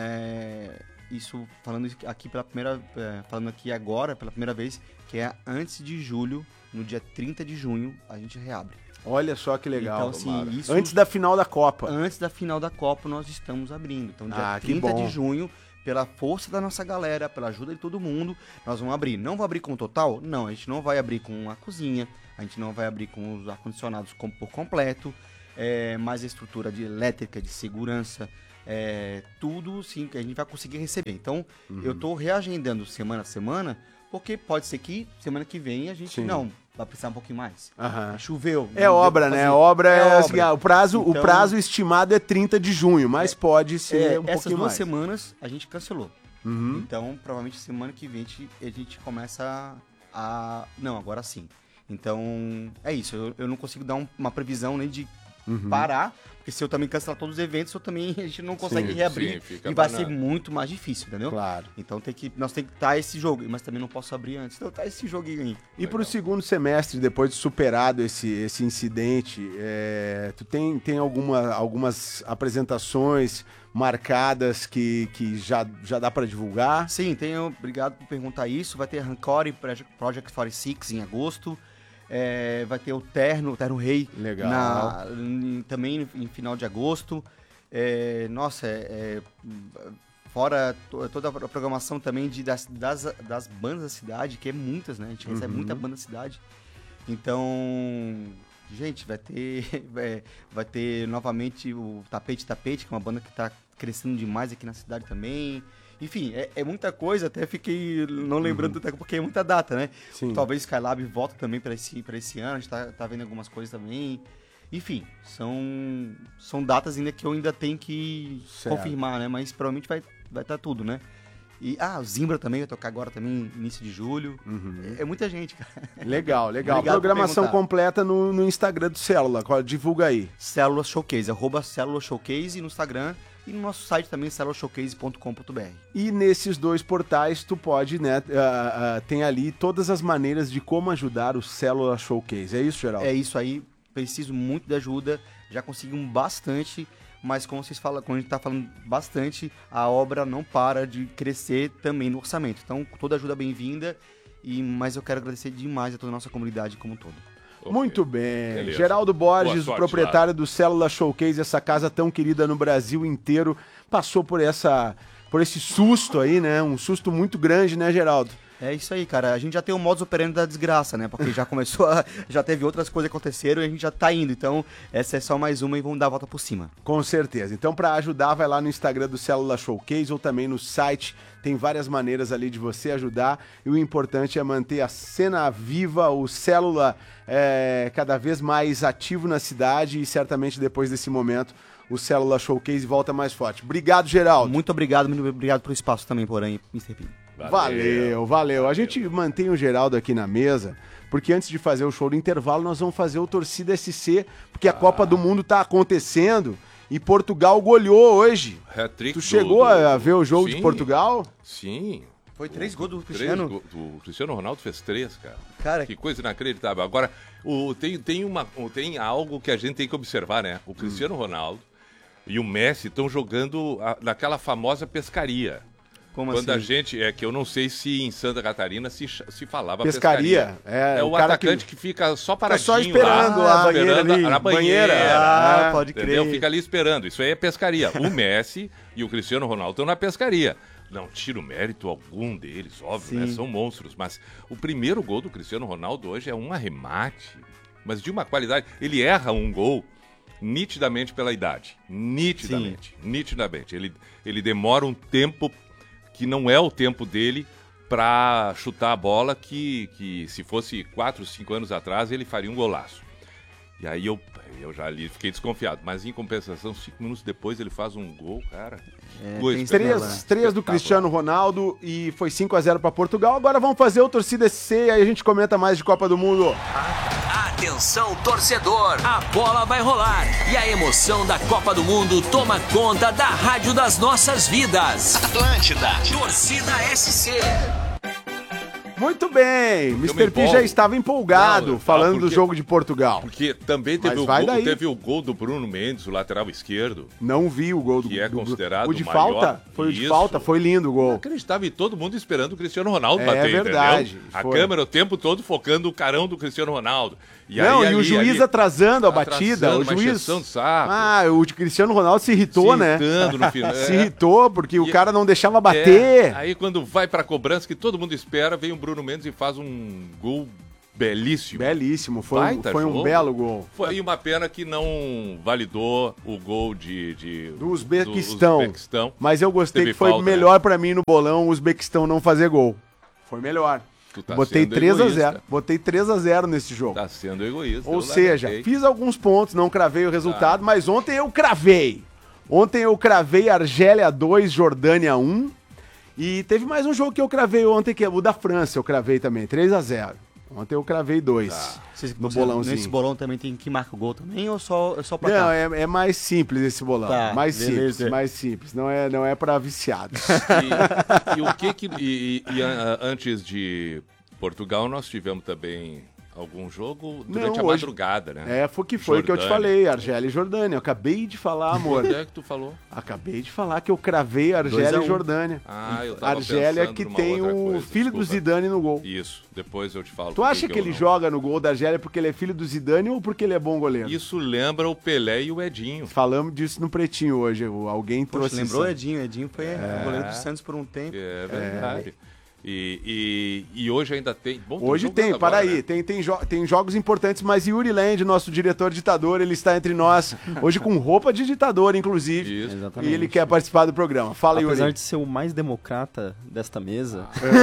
Speaker 16: é, isso falando aqui pela primeira, é, falando aqui agora, pela primeira vez, que é antes de julho, no dia trinta de junho, a gente reabre.
Speaker 17: Olha só que legal.
Speaker 16: Então, assim, isso,
Speaker 17: antes da final da Copa.
Speaker 16: Antes da final da Copa, nós estamos abrindo. Então, dia ah, trinta de junho, pela força da nossa galera, pela ajuda de todo mundo, nós vamos abrir. Não vai abrir com o total? Não, a gente não vai abrir com a cozinha, a gente não vai abrir com os ar-condicionados por completo, É, mais a estrutura de elétrica, de segurança, é, tudo sim que a gente vai conseguir receber. Então, uhum. eu estou reagendando semana a semana, porque pode ser que semana que vem a gente sim. não vai precisar um pouquinho mais. Uhum. Choveu.
Speaker 17: É obra, né? Obra é, é assim, obra. O, prazo, então, o prazo estimado é trinta de junho, mas é, pode ser é, um pouquinho mais.
Speaker 16: Essas duas semanas a gente cancelou. Uhum. Então, provavelmente semana que vem a gente, a gente começa a... Não, agora sim. Então, é isso. Eu, eu não consigo dar um, uma previsão nem de Uhum. parar, porque se eu também cancelar todos os eventos, eu também, a gente não consegue sim, reabrir sim, e vai banana. ser muito mais difícil, entendeu?
Speaker 17: Claro.
Speaker 16: Então tem que, nós temos que estar esse jogo, mas também não posso abrir antes, então tá esse joguinho aí.
Speaker 17: E para o segundo semestre, depois de superado esse, esse incidente, é, tu tem, tem alguma, algumas apresentações marcadas que, que já, já dá para divulgar?
Speaker 16: Sim, tenho, obrigado por perguntar isso, vai ter Rancore Project quarenta e seis em agosto. É, vai ter o Terno, o Terno Rei,
Speaker 17: Legal.
Speaker 16: Na, em, também em final de agosto. É, nossa, é, é, fora to, toda a programação também de, das, das, das bandas da cidade, que é muitas, né? A gente uhum. recebe muita banda da cidade. Então, gente, vai ter, vai, vai ter novamente o Tapete Tapete, que é uma banda que está crescendo demais aqui na cidade também. Enfim, é, é muita coisa, até fiquei não lembrando uhum. porque é muita data, né? Sim. Talvez Skylab volta também para esse, pra esse ano, a gente tá, tá vendo algumas coisas também. Enfim, são, são datas ainda que eu ainda tenho que certo. confirmar, né? Mas provavelmente vai estar vai tá tudo, né? E, ah, o Zimbra também vai tocar agora também, início de julho. Uhum. É, é muita gente, cara.
Speaker 17: Legal, legal. Programação completa no, no Instagram do Célula, divulga aí.
Speaker 16: Célula Showcase, arroba Célula Showcase no Instagram. E no nosso site também, célula showcase ponto com ponto b r.
Speaker 17: E nesses dois portais, tu pode, né, uh, uh, tem ali todas as maneiras de como ajudar o Célula Showcase. É isso, Geraldo?
Speaker 16: É isso aí. Preciso muito de ajuda. Já conseguimos bastante, mas como vocês falam, quando a gente tá falando bastante, a obra não para de crescer também no orçamento. Então, toda ajuda é bem-vinda, e, mas eu quero agradecer demais a toda a nossa comunidade como um todo.
Speaker 17: Okay. Muito bem. Beleza. Geraldo Borges, sorte, o proprietário claro. do Célula Showcase, essa casa tão querida no Brasil inteiro, passou por essa, por esse susto aí, né? Um susto muito grande, né, Geraldo?
Speaker 16: É isso aí, cara. A gente já tem o modus operandi da desgraça, né? Porque já começou a... já teve outras coisas que aconteceram e a gente já tá indo. Então, essa é só mais uma e vamos dar a volta por cima.
Speaker 17: Com certeza. Então, para ajudar, vai lá no Instagram do Célula Showcase ou também no site. Tem várias maneiras ali de você ajudar. E o importante é manter a cena viva, o Célula é, cada vez mais ativo na cidade. E certamente depois desse momento, o Célula Showcase volta mais forte. Obrigado, Geraldo.
Speaker 16: Muito obrigado, muito obrigado pelo espaço também, porém, mister P.
Speaker 17: Valeu. valeu, valeu. A gente mantém o Geraldo aqui na mesa, porque antes de fazer o show do intervalo, nós vamos fazer o Torcida S C, porque a ah. Copa do Mundo tá acontecendo e Portugal goleou hoje.
Speaker 15: Hat-trick
Speaker 17: tu chegou do, do... a ver o jogo Sim. de Portugal?
Speaker 15: Sim.
Speaker 16: Foi três gols do Cristiano?
Speaker 15: Três go... O Cristiano Ronaldo fez três, cara.
Speaker 16: Cara,
Speaker 15: que coisa inacreditável. Agora, o, tem, tem, uma, tem algo que a gente tem que observar, né? O Cristiano hum. Ronaldo e o Messi estão jogando a, naquela famosa pescaria.
Speaker 16: Como
Speaker 15: Quando
Speaker 16: assim?
Speaker 15: a gente, é que eu não sei se em Santa Catarina se, se falava
Speaker 17: pescaria.
Speaker 15: pescaria.
Speaker 17: É,
Speaker 15: é o, o atacante que... que fica só paradinho
Speaker 17: tá só esperando lá,
Speaker 15: lá
Speaker 17: esperando
Speaker 15: banheira
Speaker 17: a,
Speaker 15: na banheira.
Speaker 17: Ah,
Speaker 15: é,
Speaker 17: pode
Speaker 15: entendeu?
Speaker 17: crer.
Speaker 15: Fica ali esperando. Isso aí é pescaria. O Messi e o Cristiano Ronaldo estão na pescaria. Não tiro mérito algum deles, óbvio, né? São monstros. Mas o primeiro gol do Cristiano Ronaldo hoje é um arremate, mas de uma qualidade. Ele erra um gol nitidamente pela idade. Nitidamente. Sim. Nitidamente. Ele, ele demora um tempo que não é o tempo dele para chutar a bola, que, que se fosse quatro, cinco anos atrás, ele faria um golaço. E aí eu, eu já ali fiquei desconfiado. Mas em compensação, cinco minutos depois ele faz um gol, cara.
Speaker 17: É, três, três do Cristiano Ronaldo e foi cinco a zero para Portugal. Agora vamos fazer o Torcida S C e aí a gente comenta mais de Copa do Mundo.
Speaker 18: Atenção, torcedor, a bola vai rolar e a emoção da Copa do Mundo toma conta da rádio das nossas vidas. Atlântida, Torcida S C.
Speaker 17: Muito bem, mister P já estava empolgado não, falando porque, do jogo de Portugal.
Speaker 15: Porque também teve o, gol, teve o gol do Bruno Mendes, o lateral esquerdo.
Speaker 17: Não vi o gol do
Speaker 15: que é considerado
Speaker 17: o de
Speaker 15: maior.
Speaker 17: falta, foi o de falta, foi lindo o gol.
Speaker 15: Inacreditável, e todo mundo esperando o Cristiano Ronaldo
Speaker 17: é
Speaker 15: bater,
Speaker 17: verdade,
Speaker 15: entendeu? A câmera o tempo todo focando o carão do Cristiano Ronaldo. E
Speaker 17: não,
Speaker 15: aí,
Speaker 17: e
Speaker 15: ali,
Speaker 17: o juiz
Speaker 15: ali,
Speaker 17: atrasando a batida,
Speaker 15: atrasando,
Speaker 17: o juiz.
Speaker 15: De saco.
Speaker 17: Ah, o Cristiano Ronaldo se irritou,
Speaker 15: se
Speaker 17: né?
Speaker 15: No final.
Speaker 17: Se irritou porque
Speaker 15: e
Speaker 17: o cara não deixava bater.
Speaker 15: É, aí quando vai pra cobrança, que todo mundo espera, vem o Bruno Mendes e faz um gol belíssimo.
Speaker 17: Belíssimo, foi, um, foi um belo gol.
Speaker 15: Foi e uma pena que não validou o gol de, de
Speaker 17: do Uzbequistão.
Speaker 15: Do Uzbequistão.
Speaker 17: Mas eu gostei
Speaker 15: Teve
Speaker 17: que foi
Speaker 15: falta,
Speaker 17: melhor
Speaker 15: né?
Speaker 17: pra mim no bolão o Uzbequistão não fazer gol. Foi melhor.
Speaker 15: Tá
Speaker 17: Botei três a zero. Botei três a zero nesse jogo.
Speaker 15: Tá sendo egoísta.
Speaker 17: Ou seja, lamentei. Fiz alguns pontos, não cravei o resultado, tá. Mas ontem eu cravei. Ontem eu cravei Argélia dois, Jordânia um. E teve mais um jogo que eu cravei ontem, que é o da França, eu cravei também, três a zero. Ontem eu cravei dois. Tá.
Speaker 16: Vocês,
Speaker 17: no
Speaker 16: você,
Speaker 17: bolãozinho.
Speaker 16: Nesse bolão também tem que marcar o gol também ou só, é só pra
Speaker 17: Não,
Speaker 16: cá?
Speaker 17: é, é mais simples esse bolão. Tá, mais beleza. simples, mais simples. Não é, não é pra viciados.
Speaker 15: E, e o que que... E, e, e a, antes de Portugal, nós tivemos também algum jogo durante não, a hoje, madrugada, né?
Speaker 17: É, foi que foi Jordânia. que eu te falei, Argélia e Jordânia. Eu acabei de falar, amor.
Speaker 15: O que é que tu falou?
Speaker 17: Acabei de falar que eu cravei Argélia um. e Jordânia.
Speaker 15: Ah, eu tava
Speaker 17: Argélia que tem o coisa, filho desculpa. do Zidane no gol.
Speaker 15: Isso, depois eu te falo.
Speaker 17: Tu acha que, que ele não. joga no gol da Argélia porque ele é filho do Zidane ou porque ele é bom goleiro?
Speaker 15: Isso lembra o Pelé e o Edinho.
Speaker 17: Falamos disso no Pretinho hoje, alguém
Speaker 16: Poxa,
Speaker 17: trouxe
Speaker 16: lembrou o
Speaker 17: isso.
Speaker 16: Edinho, Edinho foi é. goleiro do Santos por um tempo.
Speaker 15: É verdade. É. E, e, e hoje ainda tem... Bom,
Speaker 17: hoje tem, agora, para aí, né? tem, tem, jo tem jogos importantes, mas Yuri Land, nosso diretor ditador, ele está entre nós, hoje com roupa de ditador, inclusive,
Speaker 16: Isso. Exatamente.
Speaker 17: E ele quer participar do programa. Fala,
Speaker 16: Apesar
Speaker 17: Yuri.
Speaker 16: Apesar de ser o mais democrata desta mesa...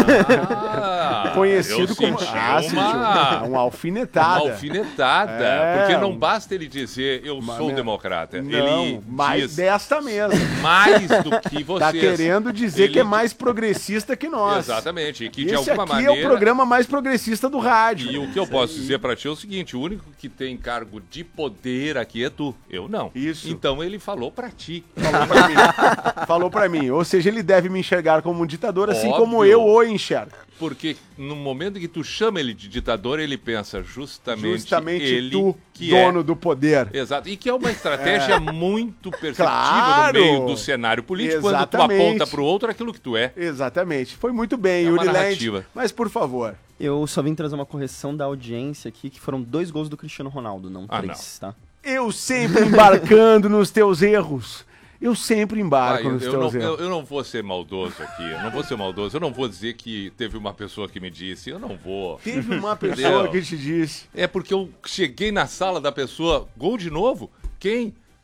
Speaker 17: Ah, conhecido como... Ah,
Speaker 15: uma...
Speaker 17: uma alfinetada.
Speaker 15: Uma alfinetada, é, porque não basta ele dizer, eu sou
Speaker 17: minha...
Speaker 15: democrata.
Speaker 17: Não,
Speaker 15: ele
Speaker 17: mais
Speaker 15: diz
Speaker 17: desta mesmo.
Speaker 15: Mais do que vocês.
Speaker 17: Tá querendo dizer
Speaker 15: ele...
Speaker 17: que é mais progressista que nós.
Speaker 15: Exatamente. E que de
Speaker 17: Esse
Speaker 15: alguma
Speaker 17: aqui
Speaker 15: maneira...
Speaker 17: é o programa mais progressista do rádio.
Speaker 15: E o que eu posso dizer pra ti é o seguinte, o único que tem cargo de poder aqui é tu, eu não.
Speaker 17: Isso.
Speaker 15: Então ele falou pra ti.
Speaker 17: Falou pra mim. Falou pra mim. Ou seja, ele deve me enxergar como um ditador, assim
Speaker 15: Óbvio.
Speaker 17: como eu o enxergo.
Speaker 15: Porque no momento que tu chama ele de ditador, ele pensa justamente,
Speaker 17: justamente
Speaker 15: ele
Speaker 17: tu,
Speaker 15: que
Speaker 17: dono
Speaker 15: é...
Speaker 17: do poder.
Speaker 15: Exato. E que é uma estratégia é. muito perceptível
Speaker 17: claro.
Speaker 15: no meio do cenário político,
Speaker 17: Exatamente.
Speaker 15: quando tu aponta pro outro aquilo que tu é.
Speaker 17: Exatamente. Foi muito bem,
Speaker 15: é
Speaker 17: Yuri
Speaker 15: Land.
Speaker 17: Mas, por favor.
Speaker 16: Eu só vim trazer uma correção da audiência aqui, que foram dois gols do Cristiano Ronaldo, não
Speaker 15: ah,
Speaker 16: três,
Speaker 15: não.
Speaker 16: tá?
Speaker 17: Eu sempre embarcando nos teus erros. Eu sempre embarco
Speaker 15: ah, eu,
Speaker 17: nos
Speaker 15: eu
Speaker 17: teus
Speaker 15: não,
Speaker 17: erros.
Speaker 15: Eu, eu não vou ser maldoso aqui, eu não vou ser maldoso, eu não vou dizer que teve uma pessoa que me disse, eu não vou.
Speaker 17: Teve uma pessoa que te disse.
Speaker 15: É porque eu cheguei na sala da pessoa, gol de novo? Quem?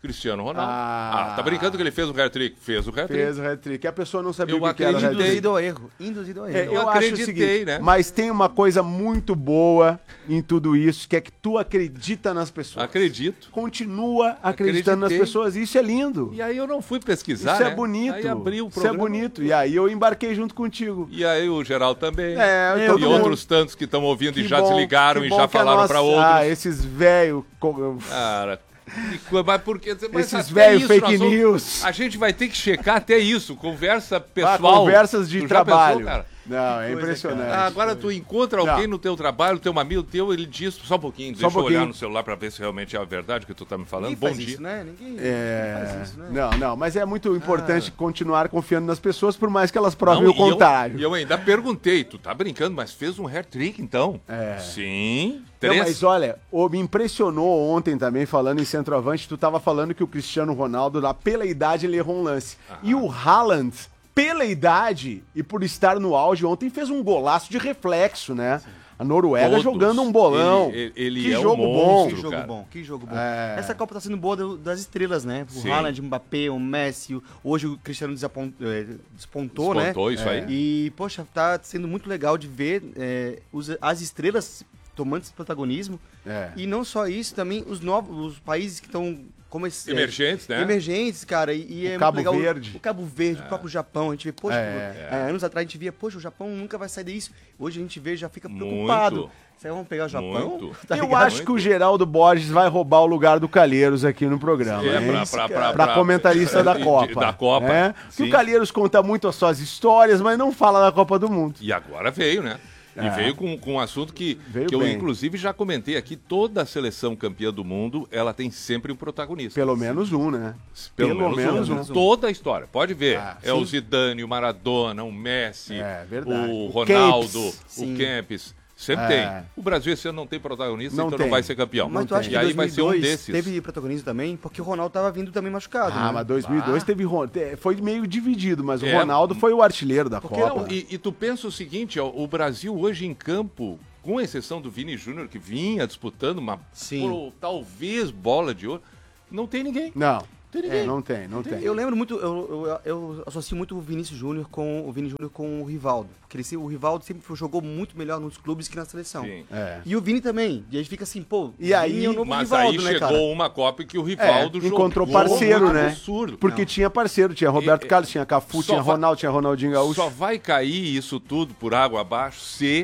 Speaker 15: Cristiano Ronaldo.
Speaker 17: Ah.
Speaker 15: Ah, tá brincando que ele fez o hat-trick? Fez o hat-trick.
Speaker 17: Fez o hat-trick. A pessoa não sabia
Speaker 15: Eu
Speaker 17: o que era o hat-trick.
Speaker 16: Induzido ao erro. Induzido ao erro.
Speaker 17: É, eu,
Speaker 15: Eu
Speaker 17: acho o
Speaker 15: acreditei,
Speaker 17: seguinte,
Speaker 15: né?
Speaker 17: mas tem uma coisa muito boa em tudo isso, que é que tu acredita nas pessoas.
Speaker 15: Acredito.
Speaker 17: Continua acreditando
Speaker 15: Acreditei.
Speaker 17: nas pessoas. Isso é lindo.
Speaker 15: E aí eu não fui pesquisar,
Speaker 17: Isso
Speaker 15: né?
Speaker 17: é bonito.
Speaker 15: Aí abri o
Speaker 17: Isso é
Speaker 15: programa.
Speaker 17: bonito. E aí eu embarquei junto contigo.
Speaker 15: E aí o Geraldo também.
Speaker 17: É,
Speaker 15: e
Speaker 17: todo mundo.
Speaker 15: outros tantos que estão ouvindo e
Speaker 17: Que
Speaker 15: já
Speaker 17: bom,
Speaker 15: desligaram
Speaker 17: que
Speaker 15: e
Speaker 17: bom
Speaker 15: já
Speaker 17: que a
Speaker 15: falaram
Speaker 17: nossa-
Speaker 15: pra outros.
Speaker 17: Ah, esses velhos...
Speaker 15: Cara, e co- mas porque mas
Speaker 17: Esses
Speaker 15: até
Speaker 17: velho
Speaker 15: isso
Speaker 17: fake
Speaker 15: nós vamos-
Speaker 17: news.
Speaker 15: A gente vai ter que checar até isso, conversa
Speaker 17: Ah,
Speaker 15: pessoal.
Speaker 17: conversas de
Speaker 15: Tu já
Speaker 17: trabalho.
Speaker 15: pensou, cara?
Speaker 17: Não, é
Speaker 16: coisa,
Speaker 17: impressionante.
Speaker 15: Ah, agora tu encontra alguém
Speaker 17: Não.
Speaker 15: no teu trabalho, teu amigo teu, ele diz, só um pouquinho,
Speaker 17: Só um
Speaker 15: deixa eu olhar
Speaker 17: pouquinho.
Speaker 15: no celular pra ver se realmente é a verdade que tu tá me falando.
Speaker 16: Ninguém
Speaker 15: Bom
Speaker 16: faz
Speaker 15: dia.
Speaker 16: isso, né? Ninguém,
Speaker 17: É...
Speaker 16: ninguém faz isso, né?
Speaker 17: Não, não, mas é muito importante
Speaker 15: Ah.
Speaker 17: continuar confiando nas pessoas, por mais que elas provem
Speaker 15: Não,
Speaker 17: o
Speaker 15: e eu-
Speaker 17: contrário.
Speaker 15: E eu, ainda perguntei, tu tá brincando, mas fez um hat-trick então?
Speaker 17: É.
Speaker 15: Sim,
Speaker 17: Não,
Speaker 15: três.
Speaker 17: mas olha, o- me impressionou ontem também, falando em centroavante, tu tava falando que o Cristiano Ronaldo, lá pela idade, ele errou um lance. E o Haaland, pela idade e por estar no auge, ontem fez um golaço de reflexo, né? A Noruega
Speaker 15: Todos.
Speaker 17: jogando um bolão.
Speaker 15: Ele- ele
Speaker 17: que
Speaker 15: é um
Speaker 17: jogo
Speaker 15: monstro,
Speaker 17: bom.
Speaker 16: Que jogo
Speaker 15: cara.
Speaker 16: bom, que jogo bom.
Speaker 17: É.
Speaker 16: Essa Copa tá sendo boa do- das estrelas, né? O
Speaker 15: Sim.
Speaker 16: Haaland, o Mbappé, o Messi, o- hoje o Cristiano desapon- eh, despontou, né?
Speaker 15: Despontou, isso aí.
Speaker 16: E, poxa, tá sendo muito legal de ver eh, os- as estrelas tomando esse protagonismo.
Speaker 17: É.
Speaker 16: E não só isso, também os novos os países que estão como esse,
Speaker 15: Emergentes,
Speaker 16: é,
Speaker 15: né?
Speaker 16: Emergentes, cara. E, e é
Speaker 17: Cabo
Speaker 16: muito legal.
Speaker 17: Verde.
Speaker 16: O Cabo Verde, o próprio Japão. A gente vê, poxa,
Speaker 17: É.
Speaker 16: é, anos atrás a gente via, poxa, o Japão nunca vai sair disso. Hoje a gente vê, já fica
Speaker 15: Muito.
Speaker 16: preocupado. Será que vamos pegar o Japão?
Speaker 15: Muito.
Speaker 16: Tá
Speaker 17: Eu
Speaker 16: ligado?
Speaker 17: acho que o Geraldo Borges vai roubar o lugar do Calheiros aqui no programa.
Speaker 15: É,
Speaker 17: hein?
Speaker 15: pra- pra- pra-
Speaker 17: Pra
Speaker 15: pra-
Speaker 17: comentarista da
Speaker 15: de-
Speaker 17: Copa.
Speaker 15: da Copa,
Speaker 17: né? Que
Speaker 15: sim.
Speaker 17: o Calheiros conta muito as suas histórias, mas não fala da Copa do Mundo.
Speaker 15: E agora veio, né? E
Speaker 17: É.
Speaker 15: veio com, com um assunto que,
Speaker 17: Veio
Speaker 15: que eu,
Speaker 17: bem.
Speaker 15: inclusive, já comentei aqui. Toda a seleção campeã do mundo, ela tem sempre um protagonista.
Speaker 17: Pelo menos um, né?
Speaker 15: Pelo, menos, um. Toda a história. Pode ver.
Speaker 17: Ah,
Speaker 15: é
Speaker 17: sim.
Speaker 15: o Zidane, o Maradona, o Messi,
Speaker 17: É, verdade.
Speaker 15: o
Speaker 17: O
Speaker 15: Ronaldo,
Speaker 17: Kempis.
Speaker 15: o
Speaker 16: Sim.
Speaker 15: Kempis. Sempre
Speaker 17: É.
Speaker 15: tem. O Brasil esse ano não tem protagonista,
Speaker 17: Não
Speaker 15: então
Speaker 17: tem.
Speaker 15: não vai ser campeão.
Speaker 16: Mas tu acha que
Speaker 15: e aí vai ser um
Speaker 16: dois mil e dois
Speaker 15: desses.
Speaker 16: teve protagonismo também? Porque o Ronaldo tava vindo também machucado.
Speaker 17: Ah,
Speaker 16: né?
Speaker 17: mas dois mil e dois
Speaker 15: Ah.
Speaker 17: teve Ron- te- foi meio dividido, mas o
Speaker 15: É.
Speaker 17: Ronaldo foi o artilheiro da
Speaker 15: Porque
Speaker 17: Copa.
Speaker 15: não, e, e tu pensa o seguinte, ó, o Brasil hoje em campo, com exceção do Vini Júnior, que vinha disputando uma
Speaker 16: Sim.
Speaker 15: pro- talvez bola de ouro, não tem ninguém.
Speaker 17: Não,
Speaker 15: Tem ninguém.
Speaker 17: não tem, não tem.
Speaker 16: Eu lembro muito, eu, eu, eu associo muito o Vinícius Júnior com o Vini Júnior com o Rivaldo. Porque ele, se- o Rivaldo sempre foi- jogou muito melhor nos clubes que na seleção.
Speaker 15: Sim.
Speaker 17: É.
Speaker 16: E o Vini também. E a gente fica assim, pô,
Speaker 17: E aí-
Speaker 16: Vini é o novo
Speaker 15: Mas
Speaker 16: Rivaldo,
Speaker 15: aí
Speaker 16: né,
Speaker 15: chegou
Speaker 16: cara?
Speaker 15: uma Copa que o
Speaker 17: É,
Speaker 15: Rivaldo jogou
Speaker 17: encontrou parceiro,
Speaker 15: um
Speaker 17: né?
Speaker 15: absurdo.
Speaker 17: Porque tinha parceiro, tinha Roberto
Speaker 15: E-
Speaker 17: Carlos, tinha Cafu,
Speaker 15: só
Speaker 17: tinha
Speaker 15: vai-
Speaker 17: Ronaldo, tinha Ronaldinho Gaúcho.
Speaker 15: Só vai cair isso tudo por água abaixo se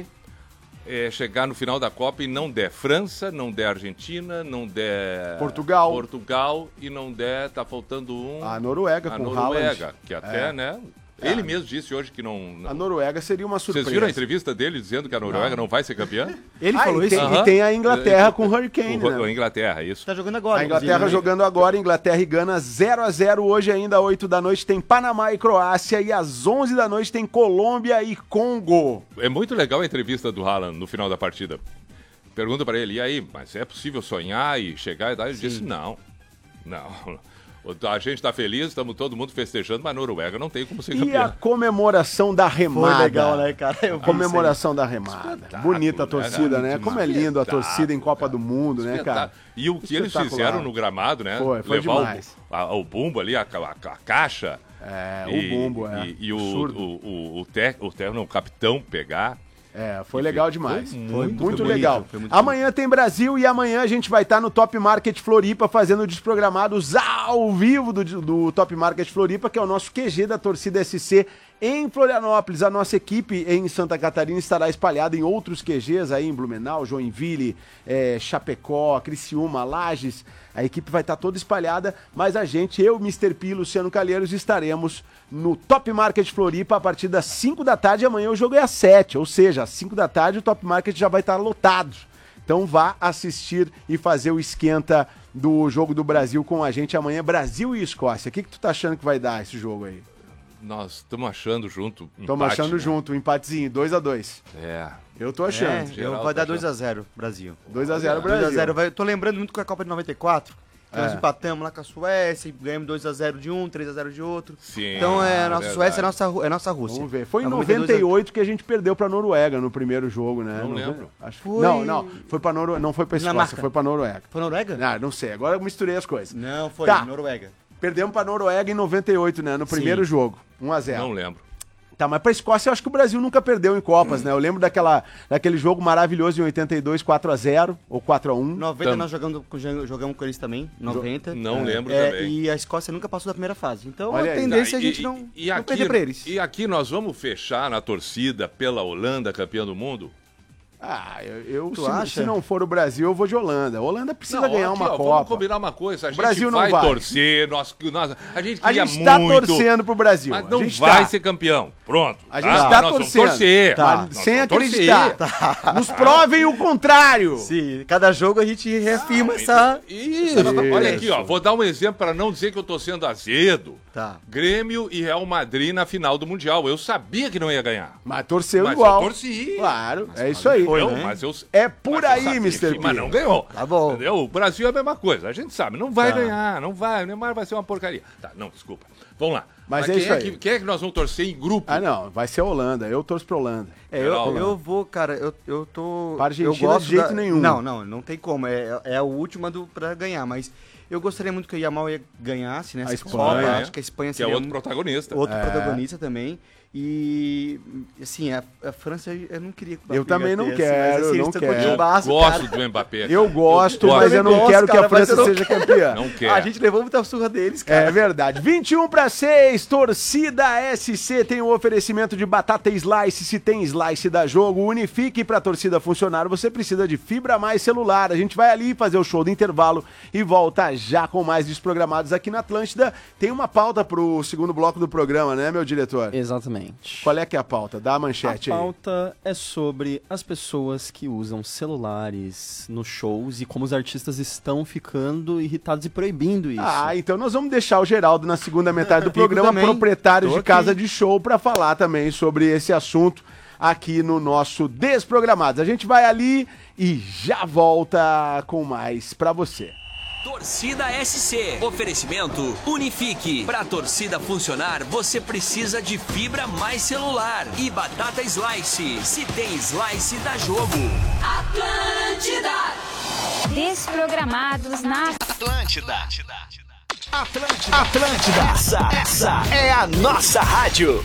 Speaker 15: é, chegar no final da Copa e não der França, não der Argentina, não der
Speaker 17: Portugal.
Speaker 15: Portugal e não der, tá faltando um...
Speaker 17: A Noruega
Speaker 15: a
Speaker 17: com o
Speaker 15: Noruega,
Speaker 17: Haaland.
Speaker 15: que até,
Speaker 17: É.
Speaker 15: né?
Speaker 17: É.
Speaker 15: Ele mesmo disse hoje que não...
Speaker 17: A Noruega seria uma surpresa.
Speaker 15: Vocês viram a entrevista dele dizendo que a Noruega não, vai ser campeã?
Speaker 16: Ele
Speaker 17: Ah,
Speaker 16: falou
Speaker 17: e
Speaker 16: isso?
Speaker 17: tem,
Speaker 15: Aham.
Speaker 17: e tem a Inglaterra com o Hurricane,
Speaker 15: O-
Speaker 17: né?
Speaker 15: A Inglaterra, isso.
Speaker 16: Tá jogando agora.
Speaker 17: A Inglaterra
Speaker 16: inclusive, né?
Speaker 17: jogando agora, Inglaterra e Gana zero a zero hoje ainda, oito da noite tem Panamá e Croácia e às onze da noite tem Colômbia e Congo.
Speaker 15: É muito legal a entrevista do Haaland no final da partida. Pergunta pra ele, e aí, mas é possível sonhar e chegar e dar? Ele disse, não, não. A gente tá feliz, estamos todo mundo festejando, mas a Noruega não tem como ser
Speaker 17: E a
Speaker 15: campeã.
Speaker 17: comemoração da remada.
Speaker 16: Foi legal, né, cara? Eu vi
Speaker 17: Comemoração da remada.
Speaker 15: Espetáculo,
Speaker 17: Bonita a
Speaker 15: né,
Speaker 17: torcida,
Speaker 15: cara?
Speaker 17: né? Como é lindo a
Speaker 15: Espetáculo,
Speaker 17: torcida em Copa do Mundo, né, cara?
Speaker 15: E o que eles
Speaker 17: Espetacular.
Speaker 15: fizeram no gramado, né?
Speaker 17: Foi, foi
Speaker 15: Levar
Speaker 17: demais.
Speaker 15: o, a- o bumbo ali, a, a- a caixa.
Speaker 17: É,
Speaker 15: e,
Speaker 17: o bumbo, é.
Speaker 15: E, e o,
Speaker 17: Absurdo.
Speaker 15: o, o, o, te, o, te, não, o capitão pegar.
Speaker 17: É, foi legal demais.
Speaker 15: Foi
Speaker 17: Foi
Speaker 15: muito
Speaker 17: muito,
Speaker 15: bonito,
Speaker 17: legal.
Speaker 16: foi muito
Speaker 17: Amanhã tem Brasil e amanhã a gente vai estar no Top Market Floripa fazendo desprogramados ao vivo do, do Top Market Floripa, que é o nosso Q G da torcida S C em Florianópolis. A nossa equipe em Santa Catarina estará espalhada em outros Q Gs aí em Blumenau, Joinville, é, Chapecó, Criciúma, Lages. A equipe vai estar toda espalhada, mas a gente, eu, mister P e Luciano Calheiros, estaremos no Top Market Floripa a partir das cinco da tarde. Amanhã o jogo é às sete, ou seja, às cinco da tarde o Top Market já vai estar lotado. Então vá assistir e fazer o esquenta do jogo do Brasil com a gente amanhã, Brasil e Escócia. O que, que tu tá achando que vai dar esse jogo aí?
Speaker 15: Nós estamos achando junto.
Speaker 17: Estamos
Speaker 15: empate,
Speaker 17: achando
Speaker 15: né?
Speaker 17: junto, um empatezinho, dois a dois.
Speaker 15: É.
Speaker 17: Eu tô achando.
Speaker 16: É, eu,
Speaker 15: Geral
Speaker 16: vai
Speaker 15: tá
Speaker 16: dar dois
Speaker 15: achando.
Speaker 16: a zero Brasil.
Speaker 17: dois a zero
Speaker 16: dois
Speaker 17: Brasil.
Speaker 16: a zero Vai- Tô lembrando muito com a Copa de noventa e quatro. Então nós
Speaker 17: É.
Speaker 16: empatamos lá com a Suécia, ganhamos dois a zero de um, três a zero de outro.
Speaker 15: Sim,
Speaker 16: então é a nossa
Speaker 15: verdade.
Speaker 16: Suécia é a nossa, Ru- é a nossa Rússia.
Speaker 17: Vamos ver. Foi em
Speaker 16: Nós vamos ver
Speaker 17: noventa e
Speaker 16: dois
Speaker 17: oito que a gente perdeu pra Noruega no primeiro jogo, né?
Speaker 15: Não
Speaker 17: Nove-
Speaker 15: lembro.
Speaker 17: Acho...
Speaker 16: Foi-
Speaker 17: Não, não. Foi pra Noruega. Não foi pra Escócia,
Speaker 16: Dinamarca.
Speaker 17: foi pra Noruega.
Speaker 16: Foi Noruega?
Speaker 17: Ah, não sei. Agora eu misturei as coisas.
Speaker 16: Não, foi
Speaker 17: Tá.
Speaker 16: Noruega.
Speaker 17: Perdemos pra Noruega em noventa e oito, né? No primeiro
Speaker 16: Sim.
Speaker 17: jogo. um a zero.
Speaker 15: Não lembro.
Speaker 17: Tá, mas pra Escócia eu acho que o Brasil nunca perdeu em Copas, né? Eu lembro daquela, daquele jogo maravilhoso em oitenta e dois, quatro a zero ou quatro a um.
Speaker 16: noventa
Speaker 17: Tam-
Speaker 16: nós jogamos, com- jogamos com eles também, noventa.
Speaker 15: Não
Speaker 16: É.
Speaker 15: lembro
Speaker 16: É,
Speaker 15: também.
Speaker 16: E a Escócia nunca passou da primeira fase. Então
Speaker 17: Olha
Speaker 16: a
Speaker 17: aí.
Speaker 16: tendência é a
Speaker 15: E-
Speaker 16: gente
Speaker 15: e-
Speaker 16: não,
Speaker 15: e
Speaker 16: não
Speaker 15: aqui,
Speaker 16: perder pra eles.
Speaker 15: E aqui nós vamos fechar na torcida pela Holanda, campeã do mundo?
Speaker 17: Ah, eu, eu
Speaker 16: Tu
Speaker 17: se,
Speaker 16: acha?
Speaker 17: se não for o Brasil, eu vou de Holanda. A Holanda precisa
Speaker 15: Não,
Speaker 17: ganhar
Speaker 15: aqui,
Speaker 17: uma
Speaker 15: ó,
Speaker 17: Copa.
Speaker 15: Vamos combinar uma coisa. A
Speaker 17: O
Speaker 15: gente
Speaker 17: Brasil não
Speaker 15: vai,
Speaker 17: vai.
Speaker 15: torcer. Nós, nós, a gente
Speaker 17: A
Speaker 15: queria
Speaker 17: gente tá
Speaker 15: muito,
Speaker 17: torcendo pro Brasil.
Speaker 15: Mas
Speaker 17: A
Speaker 15: não
Speaker 17: gente
Speaker 15: vai
Speaker 17: tá.
Speaker 15: ser campeão. Pronto.
Speaker 17: A gente
Speaker 15: tá?
Speaker 17: tá
Speaker 15: Nós
Speaker 17: torcendo.
Speaker 15: Vamos torcer.
Speaker 17: Tá,
Speaker 15: Nós
Speaker 17: sem
Speaker 15: vamos
Speaker 17: acreditar.
Speaker 15: torcer.
Speaker 17: Nos provem o contrário.
Speaker 16: Sim, cada jogo a gente reafirma essa...
Speaker 15: Isso. Olha aqui, ó. Vou dar um exemplo para não dizer que eu tô sendo azedo.
Speaker 16: Tá.
Speaker 15: Grêmio e Real Madrid na final do Mundial. Eu sabia que não ia ganhar.
Speaker 17: Mas torceu
Speaker 15: Mas
Speaker 17: igual.
Speaker 15: eu torci.
Speaker 17: Claro, é isso aí.
Speaker 15: Foi,
Speaker 17: Não,
Speaker 15: né? Mas eu,
Speaker 17: É por
Speaker 15: mas eu
Speaker 17: aí,
Speaker 15: sabia,
Speaker 17: mister
Speaker 15: enfim, Mas
Speaker 17: P.
Speaker 15: não ganhou.
Speaker 16: Tá bom.
Speaker 15: Entendeu? O Brasil é a mesma coisa. A gente sabe. Não vai
Speaker 17: Tá.
Speaker 15: ganhar. Não vai. O Neymar vai ser uma porcaria. Tá, não, desculpa. Vamos lá.
Speaker 17: Mas é
Speaker 15: quem
Speaker 17: isso aí.
Speaker 15: Que, quem é que nós vamos torcer em grupo?
Speaker 17: Ah, não. Vai ser a Holanda. Eu torço pra Holanda.
Speaker 16: É, eu,
Speaker 15: Holanda.
Speaker 16: eu vou, cara, eu, eu tô...
Speaker 17: Pra Argentina,
Speaker 16: eu gosto
Speaker 17: de jeito
Speaker 16: da-
Speaker 17: nenhum.
Speaker 16: Não, não, não tem como. É, é a última do, pra ganhar, mas eu gostaria muito que o Yamal ia- ganhasse nessa
Speaker 17: A Espanha,
Speaker 16: Copa.
Speaker 15: né?
Speaker 16: Acho que a Espanha
Speaker 15: Que é
Speaker 16: seria
Speaker 15: outro
Speaker 16: um-
Speaker 15: protagonista.
Speaker 16: outro
Speaker 17: É.
Speaker 16: protagonista também. E, assim, a, a França eu não queria que o
Speaker 17: Eu
Speaker 16: Mbappé
Speaker 17: também não
Speaker 16: ganhasse,
Speaker 17: quero,
Speaker 16: mas, assim,
Speaker 17: não
Speaker 16: eles tão
Speaker 17: quero.
Speaker 16: com o
Speaker 15: Eu
Speaker 16: timaço,
Speaker 15: gosto
Speaker 16: cara.
Speaker 15: do Mbappé. cara.
Speaker 17: Eu gosto,
Speaker 15: Eu
Speaker 17: mas eu não
Speaker 16: gosto,
Speaker 17: quero que
Speaker 16: cara,
Speaker 17: a
Speaker 16: mas
Speaker 17: França
Speaker 16: eu não-
Speaker 17: seja campeã.
Speaker 15: Não quer.
Speaker 16: A gente levou muita surra deles, cara.
Speaker 17: É verdade. vinte e um para seis, torcida S C tem o oferecimento de batata slice. Se tem slice da jogo, unifique para a torcida funcionar. Você precisa de fibra mais celular. A gente vai ali fazer o show do intervalo e volta já com mais desprogramados aqui na Atlântida. Tem uma pauta pro segundo bloco do programa, né, meu diretor?
Speaker 19: Exatamente.
Speaker 17: Qual é que é a pauta? Dá a
Speaker 19: A
Speaker 17: manchete aí.
Speaker 19: pauta é sobre as pessoas que usam celulares nos shows e como os artistas estão ficando irritados e proibindo isso.
Speaker 17: Ah, então nós vamos deixar o Geraldo na segunda metade do programa,
Speaker 16: também.
Speaker 17: proprietário
Speaker 16: Tô
Speaker 17: de
Speaker 16: aqui.
Speaker 17: casa de show, para falar também sobre esse assunto aqui no nosso Desprogramados. A gente vai ali e já volta com mais para você.
Speaker 18: Torcida S C. Oferecimento Unifique. Pra torcida funcionar, você precisa de fibra mais celular e batata slice. Se tem slice, dá jogo. Atlântida.
Speaker 2: Desprogramados na
Speaker 18: Atlântida.
Speaker 3: Atlântida. Atlântida. Essa, essa é a nossa rádio.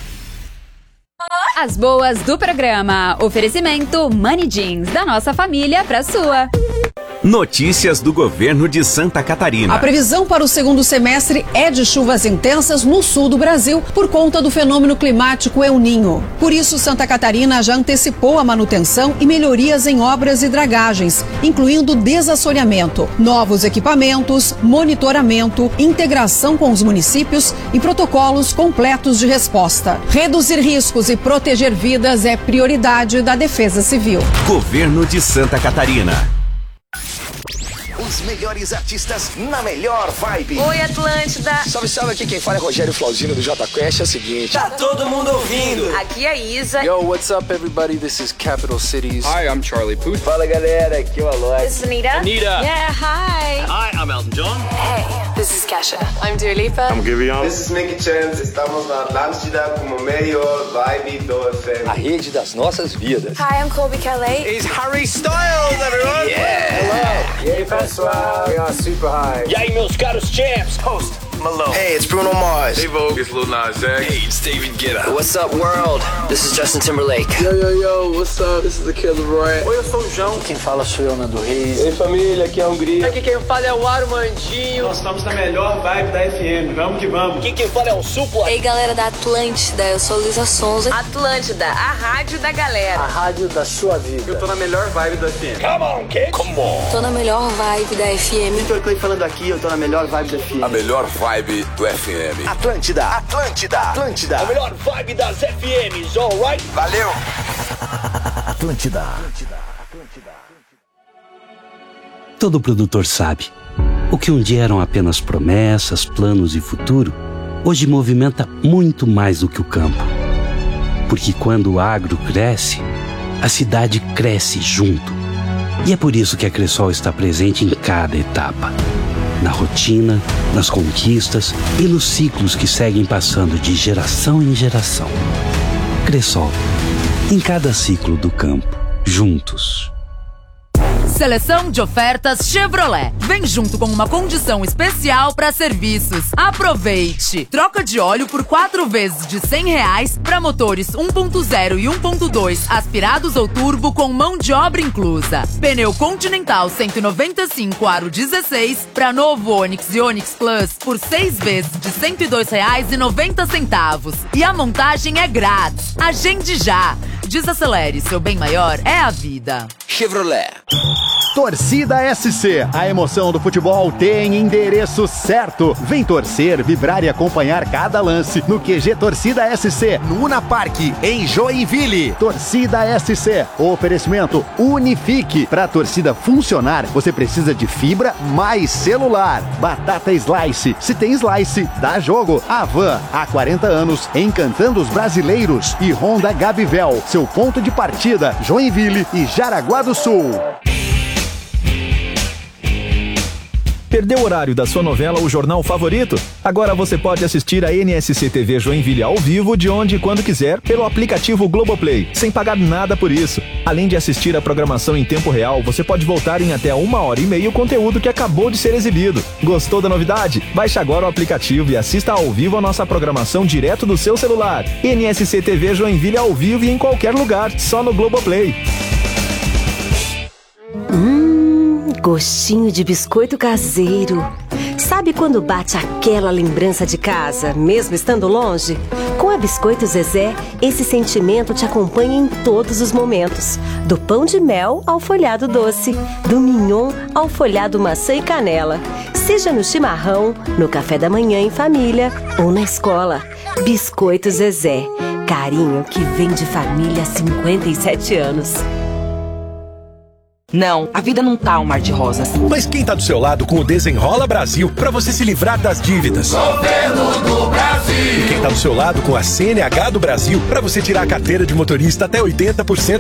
Speaker 2: As boas do programa. Oferecimento Money Jeans, da nossa família pra sua.
Speaker 11: Notícias do governo de Santa Catarina.
Speaker 20: A previsão para o segundo semestre é de chuvas intensas no sul do Brasil por conta do fenômeno climático El Ninho. Por isso, Santa Catarina já antecipou a manutenção e melhorias em obras e dragagens, incluindo desassoreamento, novos equipamentos, monitoramento, integração com os municípios e protocolos completos de resposta. Reduzir riscos e proteger vidas é prioridade da Defesa Civil.
Speaker 11: Governo de Santa Catarina.
Speaker 3: Os melhores artistas na melhor vibe.
Speaker 10: Oi, Atlântida.
Speaker 21: Salve, salve, aqui quem fala é Rogério Flauzino do Jota Quest. É o seguinte.
Speaker 10: Tá todo mundo ouvindo. Aqui é a Isa.
Speaker 22: Yo, what's up, everybody? This is Capital Cities.
Speaker 23: Hi, I'm Charlie Puth.
Speaker 21: Fala, galera. Aqui é o Alok.
Speaker 10: This is Anita.
Speaker 23: Anita.
Speaker 10: Yeah, hi.
Speaker 23: Hi, I'm Elton John.
Speaker 10: Hey, this is Kesha. I'm Dua Lipa.
Speaker 23: I'm Giveon.
Speaker 24: This is Nicky Chance. Estamos na Atlântida com a melhor vibe do F M.
Speaker 21: A rede das nossas vidas.
Speaker 10: Hi, I'm Colby Calais.
Speaker 23: It's Harry Styles, everyone.
Speaker 21: Yeah. Hello.
Speaker 24: E aí, pessoal? We are super high.
Speaker 21: E aí, meus caros champs.
Speaker 24: Host Malone.
Speaker 21: Hey, it's Bruno Mars.
Speaker 23: Hey, Vogue. It's Lil Nas X.
Speaker 21: Hey, it's David Guetta. What's up, world? This is Justin Timberlake.
Speaker 22: Yo, yo, yo, what's up? This is the Kid Leroy.
Speaker 24: Oi, eu sou o João.
Speaker 21: Quem fala sou eu, Nando Reis.
Speaker 24: E aí, família, aqui é a Hungria.
Speaker 22: Aqui quem fala é o Armandinho.
Speaker 24: Nós estamos na melhor vibe da F M. Vamos que vamos.
Speaker 21: Aqui quem fala é o Supla.
Speaker 10: Ei, galera da Atlântida, eu sou Luísa Sonza. Atlântida, a rádio da galera.
Speaker 21: A rádio da sua vida.
Speaker 24: Eu tô na melhor vibe da F M.
Speaker 21: Come on, kid. Come on.
Speaker 10: Tô na melhor vibe da F M.
Speaker 21: Vitor Clay falando aqui, eu tô na melhor vibe da F M.
Speaker 23: A melhor vibe do F M.
Speaker 3: Atlântida, Atlântida, Atlântida.
Speaker 21: A melhor vibe das F Ms, alright?
Speaker 3: Valeu. Atlântida.
Speaker 25: Todo produtor sabe. O que um dia eram apenas promessas, planos e futuro, hoje movimenta muito mais do que o campo. Porque quando o agro cresce, a cidade cresce junto. E é por isso que a Cressol está presente em cada etapa. na rotina, nas conquistas e nos ciclos que seguem passando de geração em geração. Cressol, em cada ciclo do campo, juntos.
Speaker 4: Seleção de ofertas Chevrolet. Vem junto com uma condição especial para serviços. Aproveite! Troca de óleo por quatro vezes de cem reais para motores um ponto zero e um ponto dois aspirados ou turbo com mão de obra inclusa. Pneu Continental cento e noventa e cinco aro dezesseis para novo Onix e Onix Plus por seis vezes de cento e dois reais e noventa centavos. E a montagem é grátis. Agende já! Desacelere, seu bem maior é a vida.
Speaker 23: Chevrolet.
Speaker 5: Torcida S C, a emoção do futebol tem endereço certo. Vem torcer, vibrar e acompanhar cada lance no Q G Torcida S C, no Una Park, em Joinville. Torcida S C, oferecimento Unifique. Para a torcida funcionar, você precisa de fibra mais celular. Batata Slice, se tem Slice, dá jogo. Avan, há quarenta anos, encantando os brasileiros. E Honda Gabivel, seu ponto de partida, Joinville e Jaraguá do Sul.
Speaker 6: Perdeu o horário da sua novela ou jornal favorito? Agora você pode assistir a N S C T V Joinville ao vivo de onde e quando quiser pelo aplicativo Globoplay, sem pagar nada por isso. Além de assistir a programação em tempo real, você pode voltar em até uma hora e meia o conteúdo que acabou de ser exibido. Gostou da novidade? Baixe agora o aplicativo e assista ao vivo a nossa programação direto do seu celular. N S C T V Joinville ao vivo e em qualquer lugar, só no Globoplay.
Speaker 7: Gostinho de biscoito caseiro. Sabe quando bate aquela lembrança de casa, mesmo estando longe? Com a Biscoito Zezé, esse sentimento te acompanha em todos os momentos. Do pão de mel ao folhado doce, do mignon ao folhado maçã e canela. Seja no chimarrão, no café da manhã em família ou na escola. Biscoito Zezé, carinho que vem de família há cinquenta e sete anos.
Speaker 8: Não, a vida não tá um mar de rosas.
Speaker 26: Mas quem tá do seu lado com o Desenrola Brasil pra você se livrar das dívidas?
Speaker 23: Governo do Brasil.
Speaker 26: E quem tá do seu lado com a C N H do Brasil pra você tirar a carteira de motorista até oitenta por cento